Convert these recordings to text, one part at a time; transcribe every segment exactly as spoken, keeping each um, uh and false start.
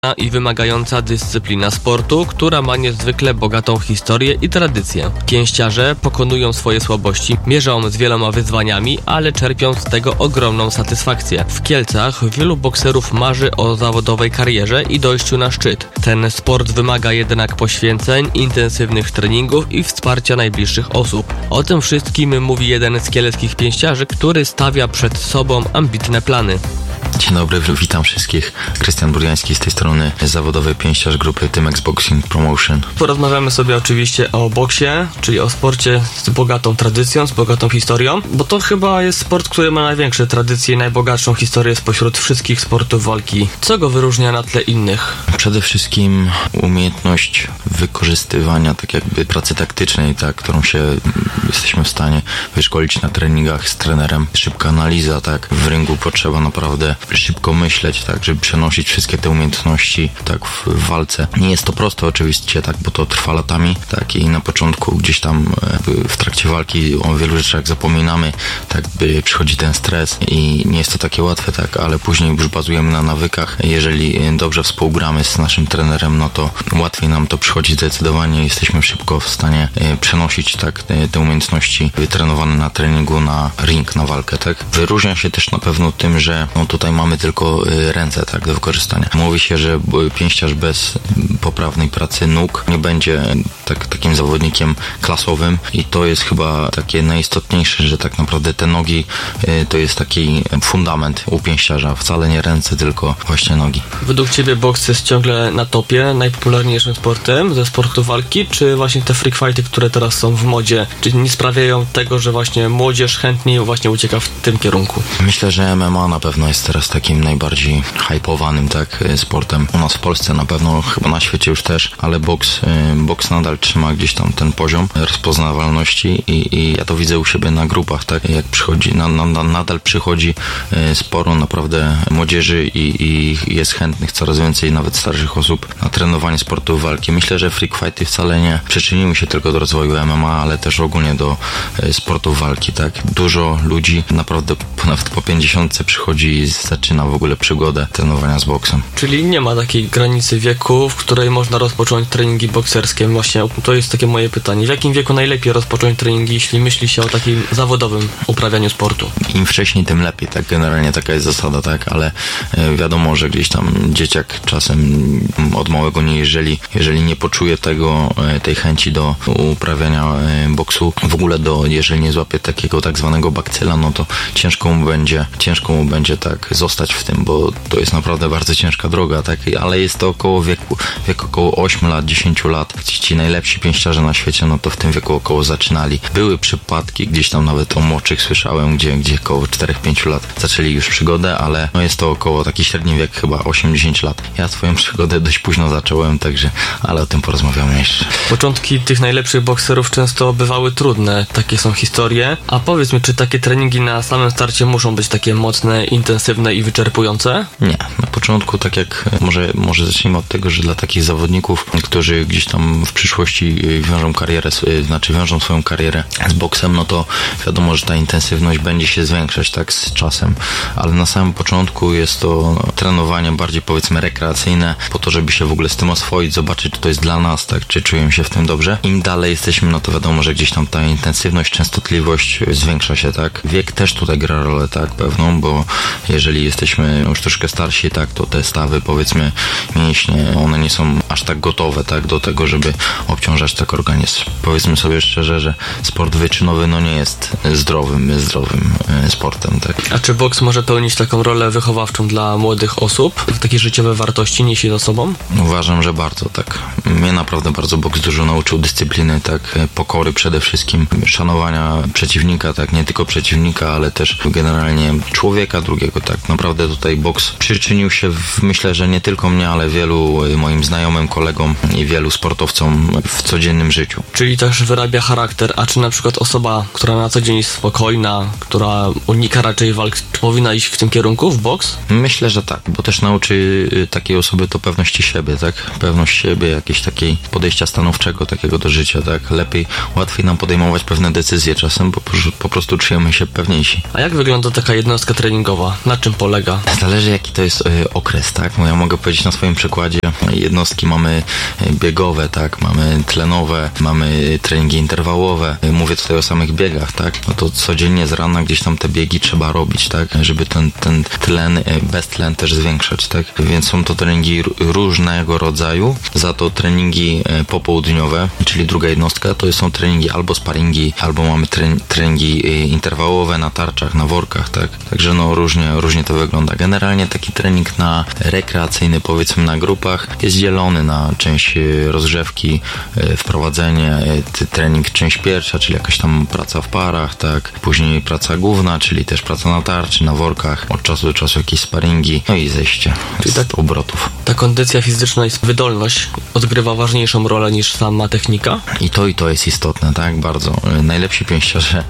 i wymagająca dyscyplina sportu, która ma niezwykle bogatą historię i tradycję. Pięściarze pokonują swoje słabości, mierzą z wieloma wyzwaniami, ale czerpią z tego ogromną satysfakcję. W Kielcach wielu bokserów marzy o zawodowej karierze i dojściu na szczyt. Ten sport wymaga jednak poświęceń, intensywnych treningów i wsparcia najbliższych osób. O tym wszystkim mówi jeden z kieleckich pięściarzy, który stawia przed sobą ambitne plany. Dzień dobry, witam wszystkich. Krystian Burjański z tej strony, zawodowy pięściarz grupy Tymex Boxing Promotion. Porozmawiamy sobie oczywiście o boksie, czyli o sporcie z bogatą tradycją, z bogatą historią, bo to chyba jest sport, który ma największe tradycje i najbogatszą historię spośród wszystkich sportów walki. Co go wyróżnia na tle innych? Przede wszystkim umiejętność wykorzystywania tak jakby pracy taktycznej, tak, którą się jesteśmy w stanie wyszkolić na treningach z trenerem. Szybka analiza, tak, w ringu potrzeba naprawdę szybko myśleć, tak, żeby przenosić wszystkie te umiejętności, tak, w, w walce. Nie jest to proste oczywiście, tak, bo to trwa latami, tak, i na początku gdzieś tam w trakcie walki o wielu rzeczach zapominamy, tak, by przychodzi ten stres i nie jest to takie łatwe, tak, ale później już bazujemy na nawykach. Jeżeli dobrze współgramy z naszym trenerem, no to łatwiej nam to przychodzi zdecydowanie, jesteśmy szybko w stanie przenosić, tak, te, te umiejętności wytrenowane na treningu na ring, na walkę, tak. Wyróżnia się też na pewno tym, że no tutaj mamy tylko ręce, tak, do wykorzystania. Mówi się, że pięściarz bez poprawnej pracy nóg nie będzie tak, takim zawodnikiem klasowym i to jest chyba takie najistotniejsze, że tak naprawdę te nogi to jest taki fundament u pięściarza. Wcale nie ręce, tylko właśnie nogi. Według Ciebie boks jest ciągle na topie, najpopularniejszym sportem ze sportu walki, czy właśnie te freak fighty, które teraz są w modzie, czy nie sprawiają tego, że właśnie młodzież chętniej właśnie ucieka w tym kierunku? Myślę, że M M A na pewno jest teraz takim najbardziej hypowanym, tak, sportem. U nas w Polsce na pewno, chyba na świecie już też, ale boks, boks nadal trzyma gdzieś tam ten poziom rozpoznawalności i, i ja to widzę u siebie na grupach, tak, jak przychodzi, na, na, nadal przychodzi sporo naprawdę młodzieży i, i jest chętnych coraz więcej, nawet starszych osób na trenowanie sportu walki. Myślę, że freak fighty wcale nie przyczyniły się tylko do rozwoju M M A, ale też ogólnie do sportu walki, tak. Dużo ludzi naprawdę nawet po pięćdziesiątce przychodzi i zaczyna w ogóle przygodę trenowania z boksem. Czyli nie ma takiej granicy wieku, w której można rozpocząć treningi bokserskie. Właśnie to jest takie moje pytanie. W jakim wieku najlepiej rozpocząć treningi, jeśli myśli się o takim zawodowym uprawianiu sportu? Im wcześniej, tym lepiej, tak, generalnie taka jest zasada, tak, ale wiadomo, że gdzieś tam dzieciak czasem od małego nie, jeżeli, jeżeli nie poczuje tego, tej chęci do uprawiania boksu, w ogóle do, jeżeli nie złapie takiego tak zwanego bakcyla, no to ciężko mu będzie, ciężko mu będzie tak zostać w tym, bo to jest naprawdę bardzo ciężka droga, tak, ale jest to około wieku, wiek około ośmiu lat, dziesięciu lat. Ci najlepsi pięściarze na świecie, no to w tym wieku około zaczynali. Były przypadki, gdzieś tam nawet o młodszych słyszałem, gdzie, gdzie około czterech pięciu lat zaczęli już przygodę, ale no jest to około taki średni wiek, chyba osiem dziesięć lat. Ja swoją przygodę dość późno zacząłem, także, ale o tym porozmawiamy jeszcze. Początki tych najlepszych bokserów często bywały trudne, takie są historie. A powiedz mi, czy takie treningi na samym starcie muszą być takie mocne, intensywne i wyczerpujące? Nie. Na początku, tak jak może, może zacznijmy od tego, że dla takich zawodników, którzy gdzieś tam w przyszłości wiążą karierę, znaczy wiążą swoją karierę z boksem, no to wiadomo, że ta intensywność będzie się zwiększać, tak, z czasem, ale na samym początku jest to trenowanie bardziej, powiedzmy, rekreacyjne, po to, żeby się w ogóle z tym oswoić, zobaczyć, czy to jest dla nas, tak, czy czujemy się w tym dobrze. Im dalej jesteśmy, no to wiadomo, że gdzieś tam ta intensywność, częstotliwość zwiększa się, tak. Wiek też tutaj gra rolę, tak, pewną, bo jeżeli jesteśmy już troszkę starsi, tak, to te stawy, powiedzmy, mięśnie, one nie są aż tak gotowe, tak, do tego, żeby obciążać tak organizm. Powiedzmy sobie szczerze, że sport wyczynowy, no nie jest zdrowym, zdrowym sportem, tak. A czy boks może pełnić taką rolę wychowawczą dla młodych osób? Takie życiowe wartości niesie za sobą? Uważam, że bardzo, tak. Mnie naprawdę bardzo boks dużo nauczył dyscypliny, tak, pokory przede wszystkim, szanowania przeciwnika, tak, nie tylko przeciwnika, ale też generalnie człowieka drugiego, tak. Naprawdę tutaj boks przyczynił się, w, myślę, że nie tylko mnie, ale wielu moim znajomym, kolegom i wielu sportowcom w codziennym życiu. Czyli też wyrabia charakter, a czy na przykład osoba, która na co dzień jest spokojna, która unika raczej walk, czy powinna iść w tym kierunku, w boks? Myślę, że tak, bo też nauczy takiej osoby to pewności siebie, tak? Pewność siebie, jakieś takiej podejścia stanowczego takiego do życia, tak? Lepiej, łatwiej nam podejmować pewne decyzje czasem, bo po prostu czujemy się pewniejsi. A jak wygląda taka jednostka treningowa? Na czym polega? Zależy jaki to jest y, okres, tak? No ja mogę powiedzieć na swoim przykładzie, jednostki mamy biegowe, tak? Mamy tlenowe, mamy treningi interwałowe. Mówię tutaj o samych biegach, tak? No to codziennie z rana gdzieś tam te biegi trzeba robić, tak? Żeby ten, ten tlen, beztlen też zwiększać, tak? Więc są to treningi różnego rodzaju, za to treningi popołudniowe, czyli druga jednostka, to są treningi albo sparingi, albo mamy treningi interwałowe na tarczach, na workach, tak? Także no różnie, różnie to wygląda. Generalnie taki trening na rekreacyjny, powiedzmy na grupach, jest dzielony na część rozgrzewki, wprowadzenie, trening część pierwsza, czyli jakaś tam praca w parach, tak? Później praca główna, czyli też praca na tarczy, na workach, od czasu do czasu jakieś sparingi, no i zejście z tak, obrotów. Ta kondycja fizyczna i wydolność odgrywa ważniejszą rolę niż sama technika? I to i to jest istotne, tak? Bardzo. Najlepsi pięściarze,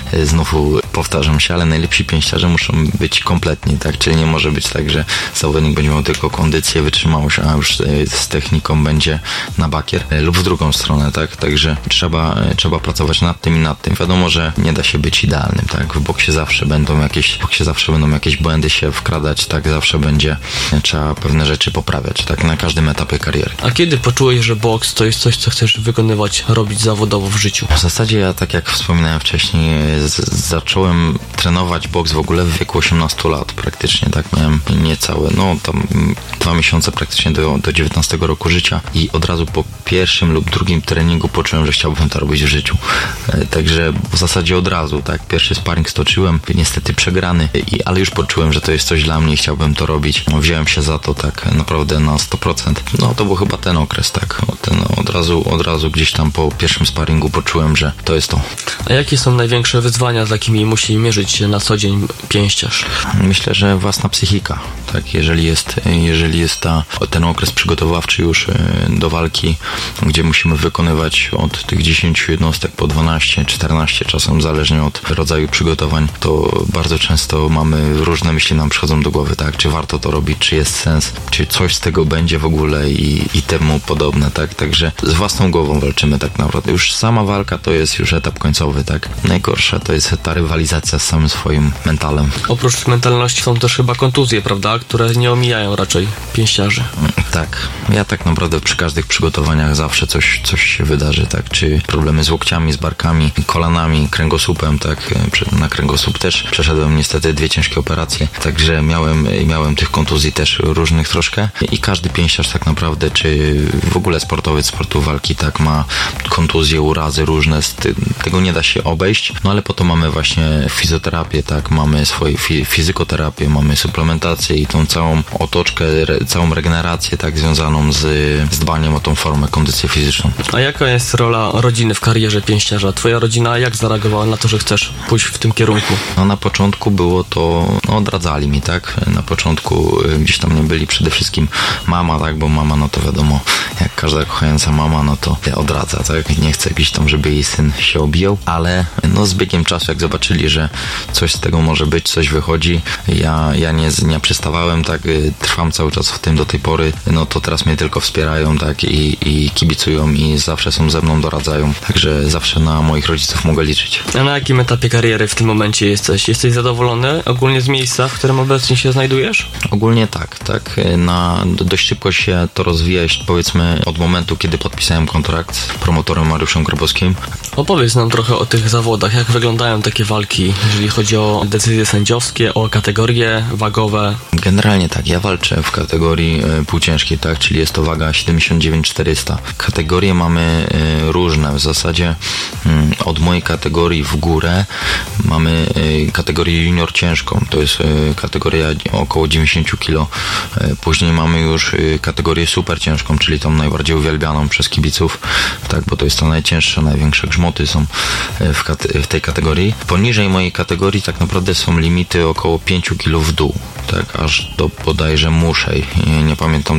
znowu powtarzam się, ale najlepsi pięściarze muszą być kompletni, tak? Czyli nie może być tak, że zawodnik będzie miał tylko kondycję, wytrzymałość, a już z techniką będzie na bakier, lub w drugą stronę, tak? Także trzeba, trzeba pracować nad tym i nad tym. Wiadomo, że nie da się być idealnym, tak? W boksie zawsze będą jakieś, w boksie zawsze będą jakieś błędy się wkradać, tak? Zawsze będzie, trzeba pewne rzeczy poprawiać, tak? Na każdym etapie kariery. A kiedy poczułeś, że boks to jest coś, co chcesz wykonywać, robić zawodowo w życiu? W zasadzie ja, tak jak wspominałem wcześniej, z- zacząłem trenować boks w ogóle w wieku osiemnastu lat praktycznie, tak? Miałem niecałe, no tam dwa miesiące praktycznie do, do dziewiętnastego roku życia i od razu po pierwszym lub drugim treningu poczułem, że chciałbym to robić w życiu. E, także w zasadzie od razu, tak? Pierwszy sparring stoczyłem, niestety przegrany, i, ale już poczułem, że to jest coś dla mnie i chciałbym to robić. No, wziąłem się za to tak naprawdę na sto procent. No to był chyba ten okres, tak? Ten, od razu, od razu gdzieś tam po pierwszym sparingu poczułem, że to jest to. A jakie są największe wyzwania, z jakimi musi mierzyć się na co dzień pięściarz? Myślę, że własna psychika, tak? Jeżeli jest, jeżeli jest ta, ten okres przygotowawczy już do walki, gdzie musimy wykonywać od tych dziesięciu jednostek po dwanaście, czternaście czasem, zależnie od rodzaju przygotowań, to bardzo często mamy, różne myśli nam przychodzą do głowy, tak? Czy warto to robić, czy jest sens, czy coś z tego będzie w ogóle i, i temu podobne, tak? Także z własną głową walczymy tak naprawdę. Już sama walka to jest już etap końcowy, tak? Najgorsza to jest ta rywalizacja z samym swoim mentalem. Oprócz mentalności są też chyba kontuzje, prawda? Które nie omijają raczej pięściarzy. Tak. Ja tak naprawdę przy każdych przygotowaniach zawsze coś, coś się wydarzy, tak? Czy problemy z łokciami, z barkami, kolanami, kręgosłupem, tak? Na kręgosłup też przeszedłem niestety dwie ciężkie operacje, także miałem, miałem tych kontuzji też różnych troszkę i każdy pięściarz tak naprawdę, czy w ogóle sportowiec sportu walki, tak, ma kontuzje, urazy różne, tego nie da się obejść, no ale po to mamy właśnie fizjoterapię, tak, mamy swoje fi- fizykoterapię, mamy suplementację i tą całą otoczkę, re, całą regenerację, tak, związaną z, z dbaniem o tą formę, kondycję fizyczną. A jaka jest rola rodziny w karierze pięściarza? Twoja rodzina jak zareagowała na to, że chcesz pójść w tym kierunku? No na początku było to, no odradzali mi, tak, na początku gdzieś tam nie byli, przede wszystkim mama, tak, bo mama, no to wiadomo, jak każda kochająca mama, no to odradza, tak, nie chce gdzieś tam, żeby jej syn się obijał, ale no z biegiem czasu, jak zobaczyli, że coś z tego może być, coś wychodzi, ja, ja nie, nie przystawałem, tak, trwam cały czas w tym do tej pory, no to teraz mnie tylko wspierają, tak, i, i kibicują i zawsze są ze mną, doradzają, także zawsze na moich rodziców mogę liczyć. A na jakim etapie kariery w tym momencie jesteś? Jesteś zadowolony ogólnie z miejsca, w którym obecnie się znajdujesz? Ogólnie tak, tak, na, dość szybko się to rozwija, powiedzmy od momentu, kiedy podpisałem kontrakt z promotorem Mariuszem Grabowskim. Opowiedz nam trochę o tych zawodach, jak wyglądają takie walki, jeżeli chodzi o decyzje sędziowskie, o kategorie wagowe. Generalnie tak, ja walczę w kategorii y, półciężkiej, tak, czyli jest to waga siedemdziesiąt dziewięć czterysta. Kategorie mamy y, różne, w zasadzie y, od mojej kategorii w górę mamy y, kategorię junior ciężką, to jest y, kategoria około dziewięćdziesiąt kilo. Y, później mamy już y, kategorię super ciężką, czyli tą najbardziej uwielbianą przez kibiców, tak, bo to jest ta najcięższa, największe grzmoty są w, kate- w tej kategorii. Poniżej mojej kategorii tak naprawdę są limity około pięć kilo w dół, tak, aż do bodajże muszej, nie pamiętam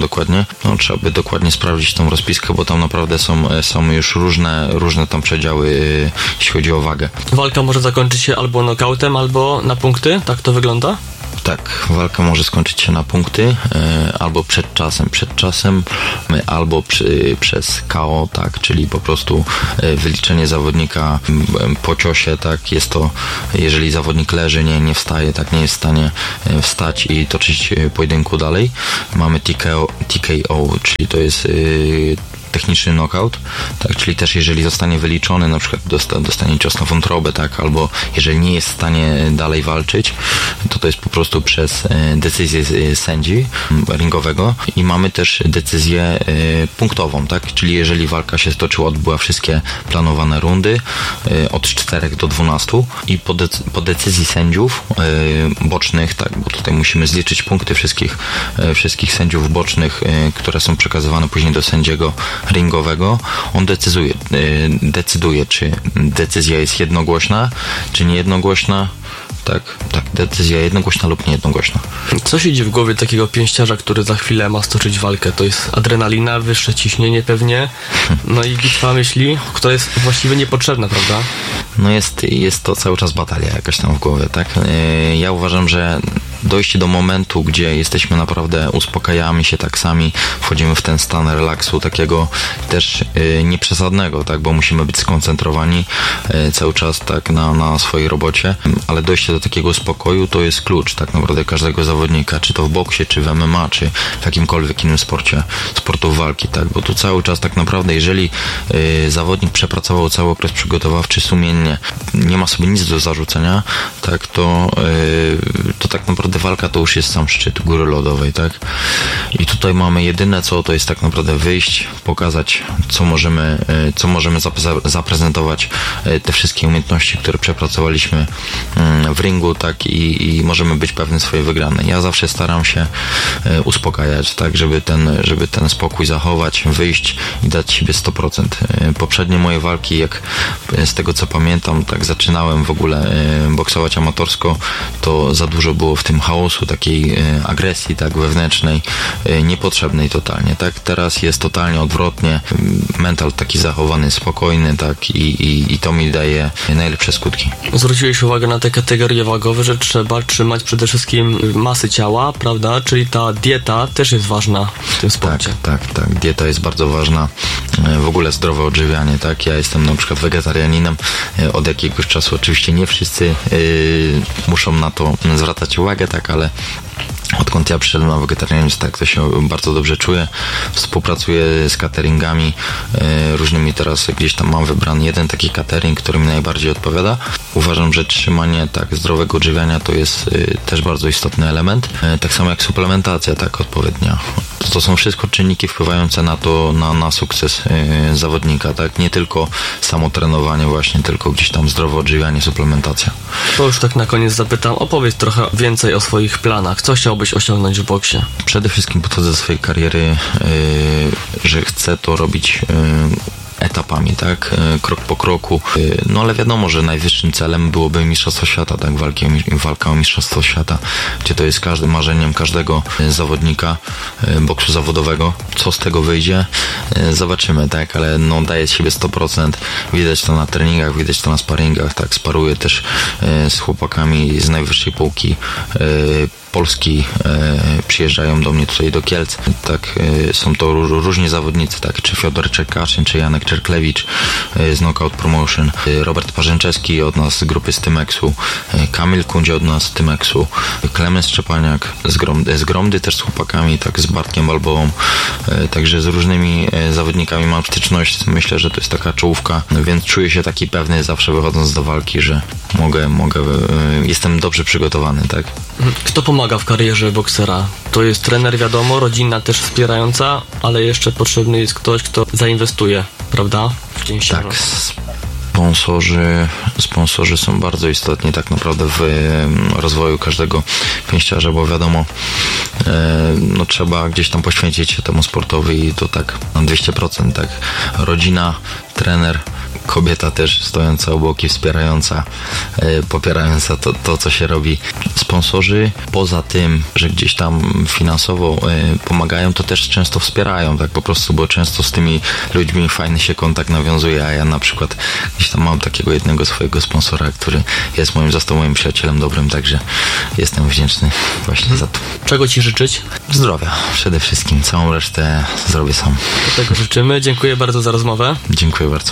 dokładnie. No, trzeba by dokładnie sprawdzić tą rozpiskę, bo tam naprawdę są, są już różne, różne tam przedziały, jeśli chodzi o wagę. Walka może zakończyć się albo knockoutem, albo na punkty? Tak to wygląda? Tak, walka może skończyć się na punkty, e, albo przed czasem, przed czasem, e, albo przy, przez K O, tak, czyli po prostu e, wyliczenie zawodnika e, po ciosie, tak, jest to, jeżeli zawodnik leży, nie, nie wstaje, tak, nie jest w stanie e, wstać i toczyć e, pojedynku dalej. Mamy T K O, T K O, czyli to jest e, techniczny knockout, tak, czyli też jeżeli zostanie wyliczony, na przykład dosta, dostanie cios na wątrobę, tak, albo jeżeli nie jest w stanie dalej walczyć, to to jest po prostu przez decyzję sędzi ringowego i mamy też decyzję punktową, tak, czyli jeżeli walka się stoczyła, odbyła wszystkie planowane rundy od czterech do dwunastu i po, decy- po decyzji sędziów bocznych, tak, bo tutaj musimy zliczyć punkty wszystkich, wszystkich sędziów bocznych, które są przekazywane później do sędziego ringowego, on decyduje, decyduje, czy decyzja jest jednogłośna, czy niejednogłośna. Tak, tak, decyzja jednogłośna lub niejednogłośna. Co siedzi w głowie takiego pięściarza, który za chwilę ma stoczyć walkę? To jest adrenalina, wyższe ciśnienie pewnie, no i bitwa myśli, która jest właściwie niepotrzebna, prawda? No jest, jest to cały czas batalia jakaś tam w głowie, tak? Ja uważam, że dojście do momentu, gdzie jesteśmy naprawdę, uspokajamy się tak sami, wchodzimy w ten stan relaksu, takiego też yy, nieprzesadnego, tak, bo musimy być skoncentrowani yy, cały czas tak na, na swojej robocie, ale dojście do takiego spokoju to jest klucz tak naprawdę każdego zawodnika, czy to w boksie, czy w M M A, czy w jakimkolwiek innym sporcie, sportów walki, tak, bo tu cały czas tak naprawdę, jeżeli yy, zawodnik przepracował cały okres przygotowawczy sumiennie, nie ma sobie nic do zarzucenia, tak, to, yy, to tak naprawdę walka to już jest sam szczyt góry lodowej, tak? I tutaj mamy jedyne co, to jest tak naprawdę wyjść, pokazać co możemy, co możemy zaprezentować, te wszystkie umiejętności, które przepracowaliśmy w ringu, tak? I, i możemy być pewni swojej wygranej. Ja zawsze staram się uspokajać, tak? Żeby ten, żeby ten spokój zachować, wyjść i dać siebie sto procent. Poprzednie moje walki, jak z tego co pamiętam, tak zaczynałem w ogóle boksować amatorsko, to za dużo było w tym chaosu, takiej e, agresji, tak, wewnętrznej, e, niepotrzebnej totalnie, tak, teraz jest totalnie odwrotnie, mental taki zachowany, spokojny, tak, i, i, i to mi daje najlepsze skutki. Zwróciłeś uwagę na te kategorie wagowe, że trzeba trzymać przede wszystkim masy ciała, prawda, czyli ta dieta też jest ważna w tym sporcie. Tak, tak, tak, dieta jest bardzo ważna, e, w ogóle zdrowe odżywianie, tak, ja jestem na przykład wegetarianinem, e, od jakiegoś czasu oczywiście nie wszyscy e, muszą na to zwracać uwagę, tak, ale odkąd ja przyszedłem na wegetarianizm, tak to się bardzo dobrze czuję. Współpracuję z cateringami e, różnymi, teraz gdzieś tam mam wybrany jeden taki catering, który mi najbardziej odpowiada. Uważam, że trzymanie tak zdrowego odżywiania to jest e, też bardzo istotny element. E, tak samo jak suplementacja, tak, odpowiednia. To, to są wszystko czynniki wpływające na to, na, na sukces e, zawodnika, tak, nie tylko samo trenowanie właśnie, tylko gdzieś tam zdrowe odżywianie, suplementacja. To już tak na koniec zapytam, opowiedz trochę więcej o swoich planach. Co chciałbyś osiągnąć w boksie? Przede wszystkim podchodzę do swojej kariery, yy, że chcę to robić yy, etapami, tak, krok po kroku, no ale wiadomo, że najwyższym celem byłoby Mistrzostwo Świata, tak, walki o, walka o Mistrzostwo Świata, gdzie to jest każdym marzeniem każdego zawodnika boksu zawodowego. Co z tego wyjdzie? Zobaczymy, tak, ale no daję z siebie sto procent, widać to na treningach, widać to na sparingach, tak, sparuję też z chłopakami z najwyższej półki Polski, e, przyjeżdżają do mnie tutaj do Kielc, tak, e, są to ró- różni zawodnicy, tak, czy Fiodor Czerkaszyn, czy Janek Czerklewicz e, z Knockout Promotion, e, Robert Parzęczewski od nas z grupy z Tymeksu, e, Kamil Kundzie od nas z Tymeksu, Klemens Szczepaniak z Gromdy, z Gromdy też z chłopakami, tak, z Bartkiem Balboą, e, także z różnymi e, zawodnikami mam styczność, myślę, że to jest taka czołówka, no, więc czuję się taki pewny zawsze wychodząc do walki, że mogę, mogę, e, jestem dobrze przygotowany, tak. Kto pomaga w karierze boksera? To jest trener, wiadomo, rodzina też wspierająca, ale jeszcze potrzebny jest ktoś, kto zainwestuje, prawda? W pięściarza. Tak, sponsorzy, sponsorzy są bardzo istotni tak naprawdę w rozwoju każdego pięściarza, bo wiadomo, no trzeba gdzieś tam poświęcić się temu sportowi i to tak na dwieście procent, tak. Rodzina, trener, kobieta też stojąca obok i wspierająca, e, popierająca to, to, co się robi. Sponsorzy poza tym, że gdzieś tam finansowo e, pomagają, to też często wspierają, tak po prostu, bo często z tymi ludźmi fajny się kontakt nawiązuje, a ja na przykład gdzieś tam mam takiego jednego swojego sponsora, który jest moim, został moim przyjacielem dobrym, także jestem wdzięczny właśnie hmm. za to. Czego Ci życzyć? Zdrowia przede wszystkim, całą resztę zrobię sam. Do tego życzymy, dziękuję bardzo za rozmowę. Dziękuję bardzo.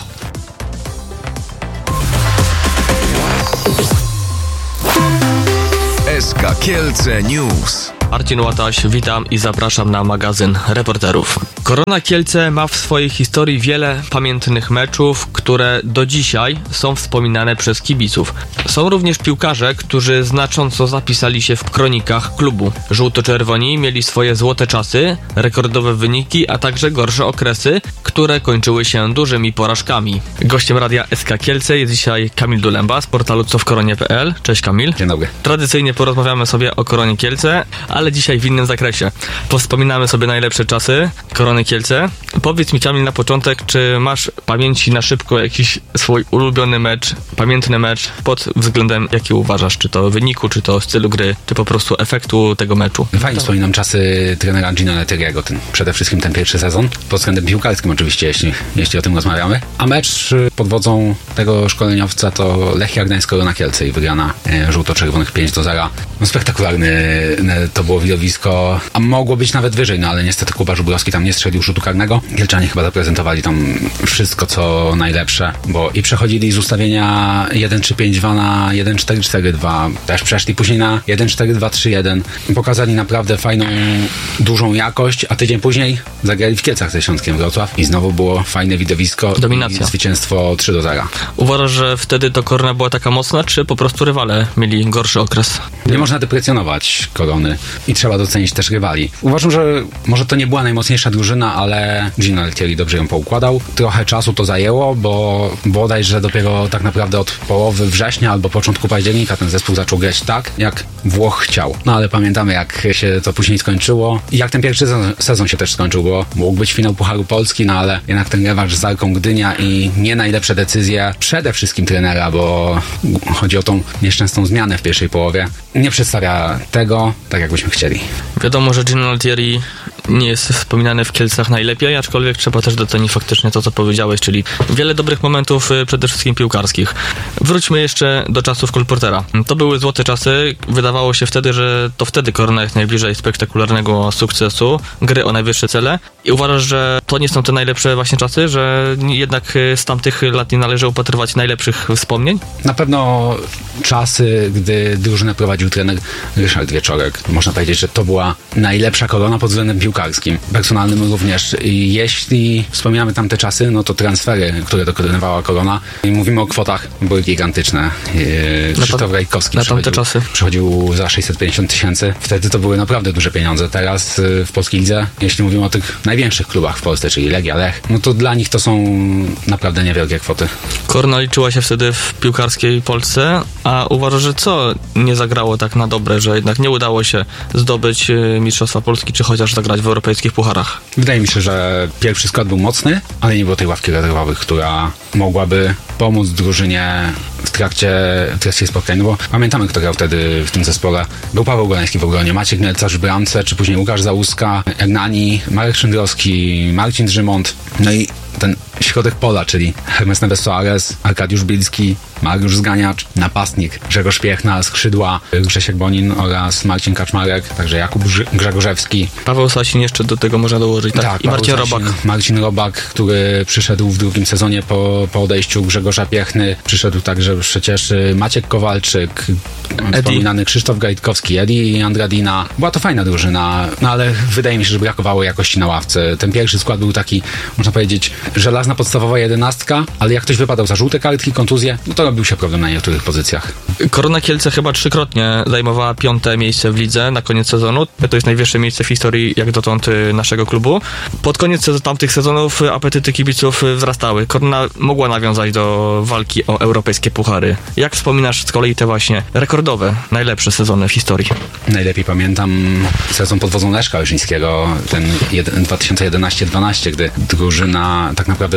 S K Kielce News. Marcin Łataś, witam i zapraszam na magazyn Reporterów. Korona Kielce ma w swojej historii wiele pamiętnych meczów, które do dzisiaj są wspominane przez kibiców. Są również piłkarze, którzy znacząco zapisali się w kronikach klubu. Żółto-czerwoni mieli swoje złote czasy, rekordowe wyniki, a także gorsze okresy, które kończyły się dużymi porażkami. Gościem radia S K Kielce jest dzisiaj Kamil Dulemba z portalu co w koronie kropka p l. Cześć Kamil. Dzień dobry. Tradycyjnie porozmawiamy sobie o Koronie Kielce, ale dzisiaj w innym zakresie. Powspominamy sobie najlepsze czasy Korony Kielce. Powiedz mi, Kamil, na początek, czy masz w pamięci na szybko jakiś swój ulubiony mecz, pamiętny mecz pod względem, jaki uważasz, czy to wyniku, czy to stylu gry, czy po prostu efektu tego meczu? Fajnie wspominam czasy trenera Gino Lettieriego, ten, przede wszystkim ten pierwszy sezon, pod względem piłkarskim oczywiście, jeśli, jeśli o tym rozmawiamy. A mecz pod wodzą tego szkoleniowca to Lechia Gdańsk Korona Kielce i wygrana e, żółto-czerwonych pięć do zera. No, spektakularny e, to było widowisko, a mogło być nawet wyżej, no ale niestety Kuba Żubrowski tam nie strzelił rzutu karnego. Kielczanie chyba zaprezentowali tam wszystko, co najlepsze, bo i przechodzili z ustawienia jeden trzy pięć dwa na jeden cztery cztery dwa, też przeszli później na jeden cztery dwa trzy jeden. Pokazali naprawdę fajną, dużą jakość, a tydzień później zagrali w Kielcach ze Śląskiem Wrocław i znowu było fajne widowisko. Dominacja. I zwycięstwo trzy do zera. Uważasz, że wtedy to Korona była taka mocna, czy po prostu rywale mieli gorszy okres? Nie można deprecjonować Korony i trzeba docenić też rywali. Uważam, że może to nie była najmocniejsza drużyna, ale Gino Lettieri dobrze ją poukładał. Trochę czasu to zajęło, bo bodajże dopiero tak naprawdę od połowy września albo początku października ten zespół zaczął grać tak, jak Włoch chciał. No ale pamiętamy, jak się to później skończyło i jak ten pierwszy sezon, sezon się też skończył, bo mógł być finał Pucharu Polski, no ale jednak ten rewanż z Arką Gdynia i nie najlepsze decyzje przede wszystkim trenera, bo chodzi o tą nieszczęsną zmianę w pierwszej połowie, nie przedstawia tego tak, jakbyśmy chcieli. Wiadomo, że Gino Lettieri nie jest wspominany w Kielcach najlepiej, aczkolwiek trzeba też docenić faktycznie to, co powiedziałeś, czyli wiele dobrych momentów, przede wszystkim piłkarskich. Wróćmy jeszcze do czasów kolportera. To były złote czasy. Wydawało się wtedy, że to wtedy Korona jest najbliżej spektakularnego sukcesu, gry o najwyższe cele. I uważasz, że to nie są te najlepsze właśnie czasy, że jednak z tamtych lat nie należy upatrywać najlepszych wspomnień? Na pewno czasy, gdy drużynę prowadził trener Ryszard Wieczorek. Można powiedzieć, że to była najlepsza Korona pod względem piłkarskim, personalnym również. I jeśli wspominamy tamte czasy, no to transfery, które dokonywała Korona, i mówimy o kwotach, były gigantyczne. Krzysztof Rajkowski przychodził, czasy. przychodził za sześćset pięćdziesiąt tysięcy. Wtedy to były naprawdę duże pieniądze. Teraz w polskiej lidze, jeśli mówimy o tych największych klubach w Polsce, czyli Legia, Lech, no to dla nich to są naprawdę niewielkie kwoty. Korona liczyła się wtedy w piłkarskiej Polsce, a uważasz, że co nie zagrało tak na dobre, że jednak nie udało się zdobyć Mistrzostwa Polski, czy chociaż zagrać w europejskich pucharach? Wydaje mi się, że pierwszy skład był mocny, ale nie było tej ławki rezerwowych, która mogłaby pomóc drużynie w trakcie, w trakcie spotkań, no bo pamiętamy, kto grał wtedy w tym zespole. Był Paweł Golański w obronie, Maciek Mielcarz w bramce, czy później Łukasz Załuska, Ernani, Marek Szyndrowski, Marcin Drzymont, no i ten środek pola, czyli Hermes Neves Soares, Arkadiusz Bielski, Mariusz Zganiacz, napastnik Grzegorz Piechna, skrzydła Grzesiek Bonin oraz Marcin Kaczmarek, także Jakub Grzegorzewski. Paweł Sasin jeszcze do tego można dołożyć, tak? tak I Marcin Sasin, Robak. Marcin Robak, który przyszedł w drugim sezonie po, po odejściu Grzegorza Piechny. Przyszedł także przecież Maciek Kowalczyk, wspominany Krzysztof Gajtkowski, Edi Andradina. Była to fajna drużyna, no ale wydaje mi się, że brakowało jakości na ławce. Ten pierwszy skład był taki, można powiedzieć, żelazna podstawowa jedenastka, ale jak ktoś wypadał za żółte kartki, kontuzje, no to robił się problem na niektórych pozycjach. Korona Kielce chyba trzykrotnie zajmowała piąte miejsce w lidze na koniec sezonu. To jest najwyższe miejsce w historii jak dotąd naszego klubu. Pod koniec tamtych sezonów apetyty kibiców wzrastały. Korona mogła nawiązać do walki o europejskie puchary. Jak wspominasz z kolei te właśnie rekordowe, najlepsze sezony w historii? Najlepiej pamiętam sezon pod wodzą Leszka Łyżyńskiego, ten dwa tysiące jedenasty dwanaście, gdy drużyna tak naprawdę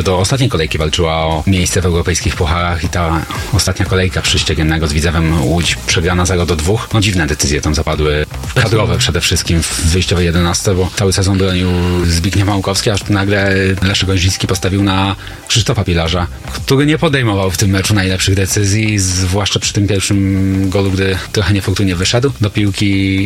do ostatniej kolejki walczyła o miejsce w europejskich pucharach i ta ostatnia kolejka przy Ściegiennego z Widzewem Łódź przegrana zero do dwóch. No dziwne decyzje tam zapadły, kadrowe przede wszystkim w wyjściowej jedenastce, bo cały sezon bronił Zbigniew Małkowski, aż nagle Leszek Goździński postawił na Krzysztofa Pilarza, który nie podejmował w tym meczu najlepszych decyzji, zwłaszcza przy tym pierwszym golu, gdy trochę niefortunnie wyszedł do piłki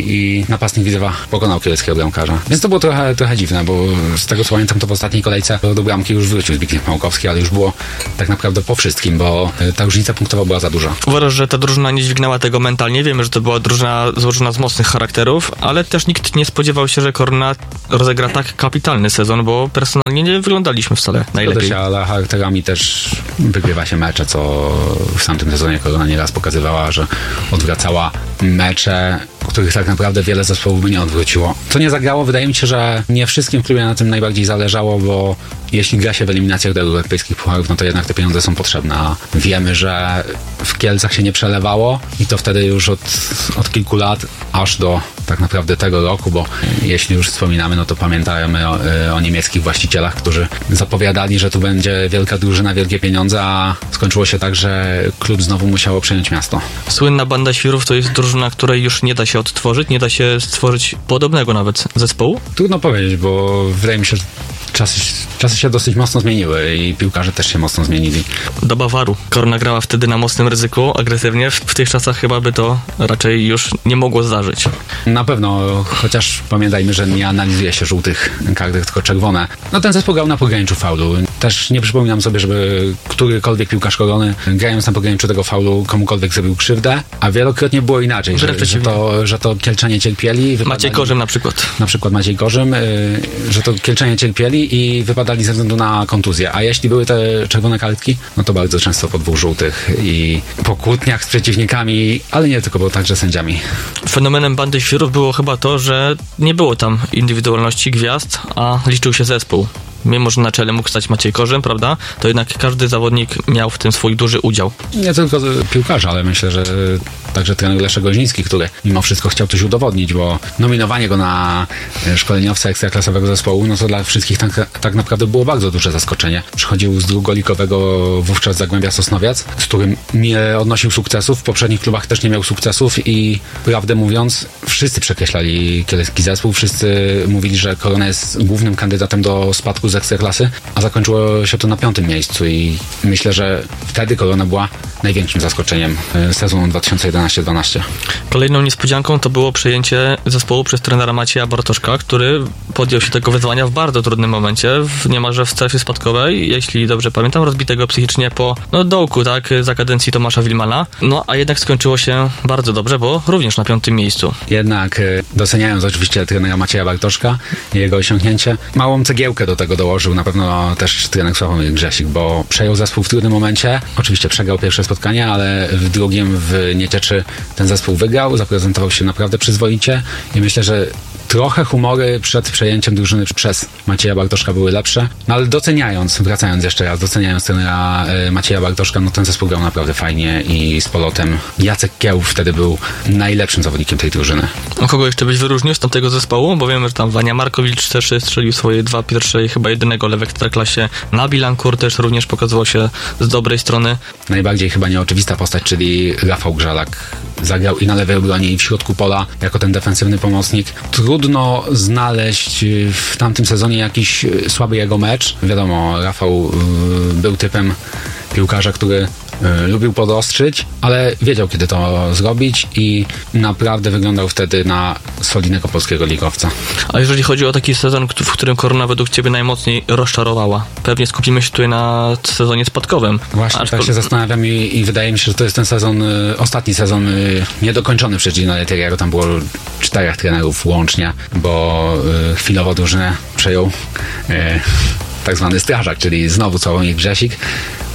i napastnik Widzewa pokonał kieleckiego bramkarza. Więc to było trochę, trochę dziwne, bo z tego co pamiętam, to w ostatniej kolejce do bramki już wrócił Zbigniew Małkowski, ale już było tak naprawdę po wszystkim, bo ta różnica punktowa była za duża. Uważasz, że ta drużyna nie dźwignęła tego mentalnie? Wiemy, że to była drużyna złożona z mocnych charakterów, ale też nikt nie spodziewał się, że Korona rozegra tak kapitalny sezon, bo personalnie nie wyglądaliśmy wcale najlepiej. Się, ale charakterami też wygrywa się mecze, co w tamtym sezonie Korona nieraz pokazywała, że odwracała mecze, których tak naprawdę wiele zespołów by nie odwróciło. Co nie zagrało, wydaje mi się, że nie wszystkim w klubie na tym najbardziej zależało, bo jeśli gra się w eliminacjach do europejskich pucharów, no to jednak te pieniądze są potrzebne. A wiemy, że w Kielcach się nie przelewało i to wtedy już od, od kilku lat aż do tak naprawdę tego roku, bo jeśli już wspominamy, no to pamiętajmy o, o niemieckich właścicielach, którzy zapowiadali, że tu będzie wielka drużyna, wielkie pieniądze, a skończyło się tak, że klub znowu musiało przejąć miasto. Słynna Banda Świrów to jest drużyna, której już nie da się odtworzyć, nie da się stworzyć podobnego nawet zespołu? Trudno powiedzieć, bo wydaje mi się, że Czasy, czasy się dosyć mocno zmieniły i piłkarze też się mocno zmienili. Do Bawaru. Korona grała wtedy na mocnym ryzyku, agresywnie. W, w tych czasach chyba by to raczej już nie mogło zdarzyć. Na pewno, chociaż pamiętajmy, że nie analizuje się żółtych kartek, tylko czerwone. No ten zespół grał na pograniczu faulu. Też nie przypominam sobie, żeby którykolwiek piłkarz Korony, grając na pograniczu tego faulu, komukolwiek zrobił krzywdę, a wielokrotnie było inaczej, że, że, to, że to Kielczanie cierpieli. Maciej Korzym na przykład. Na przykład Maciej Korzym, yy, że to Kielczanie cierpieli i wypadali ze względu na kontuzję. A jeśli były te czerwone kartki, no to bardzo często po dwóch żółtych i po kłótniach z przeciwnikami, ale nie tylko, bo także sędziami. Fenomenem Bandy Świrów było chyba to, że nie było tam indywidualności gwiazd, a liczył się zespół. Mimo że na czele mógł stać Maciej Korzym, prawda, to jednak każdy zawodnik miał w tym swój duży udział. Nie tylko piłkarze, ale myślę, że także trener Leszek Goździński, który mimo wszystko chciał coś udowodnić, bo nominowanie go na szkoleniowca ekstraklasowego zespołu, no to dla wszystkich tak, tak naprawdę było bardzo duże zaskoczenie. Przychodził z drugoligowego wówczas Zagłębia Sosnowiec, z którym nie odnosił sukcesów, w poprzednich klubach też nie miał sukcesów i prawdę mówiąc, wszyscy przekreślali kielecki zespół, wszyscy mówili, że Korona jest głównym kandydatem do spadku z ekstraklasy, a zakończyło się to na piątym miejscu i myślę, że wtedy Korona była największym zaskoczeniem sezonu dwa tysiące jedenaście dwanaście. Kolejną niespodzianką to było przejęcie zespołu przez trenera Macieja Bartoszka, który podjął się tego wyzwania w bardzo trudnym momencie, w niemalże w strefie spadkowej, jeśli dobrze pamiętam, rozbitego psychicznie po no, dołku, tak, za kadencji Tomasza Wilmana. No, a jednak skończyło się bardzo dobrze, bo również na piątym miejscu. Jednak doceniając oczywiście trenera Macieja Bartoszka i jego osiągnięcie, małą cegiełkę do tego dołożył na pewno też trener Sławomir Grzesik, bo przejął zespół w trudnym momencie. Oczywiście przegrał pierwsze spotkanie, ale w drugim w Niecieczy ten zespół wygrał, zaprezentował się naprawdę przyzwoicie i myślę, że trochę humory przed przejęciem drużyny przez Macieja Bartoszka były lepsze, no ale doceniając, wracając jeszcze raz, doceniając trenera Macieja Bartoszka, no ten zespół grał naprawdę fajnie i z polotem. Jacek Kiełów wtedy był najlepszym zawodnikiem tej drużyny. A kogo jeszcze byś wyróżnił z tamtego zespołu? Bo wiemy, że tam Wania Markowicz też strzelił swoje dwa pierwsze i chyba jedynego lewe w Ekstraklasie. Nabil Ankur też również pokazywał się z dobrej strony. Najbardziej chyba nieoczywista postać, czyli Rafał Grzalak. Zagrał i na lewej obronie, i w środku pola, jako ten defensywny pomocnik. Trudno znaleźć w tamtym sezonie jakiś słaby jego mecz. Wiadomo, Rafał y, był typem piłkarza, który y, lubił podostrzyć, ale wiedział, kiedy to zrobić i naprawdę wyglądał wtedy na solidnego polskiego ligowca. A jeżeli chodzi o taki sezon, w którym Korona według Ciebie najmocniej rozczarowała? Pewnie skupimy się tutaj na sezonie spadkowym. Właśnie, Aczkol... tak się zastanawiam i, i wydaje mi się, że to jest ten sezon, y, ostatni sezon y, niedokończony przez Gino Lettieriego. Tam było czterech trenerów łącznie, bo y, chwilowo drużynę przejął y, tak zwany strażak, czyli znowu Sławomir Grzesik.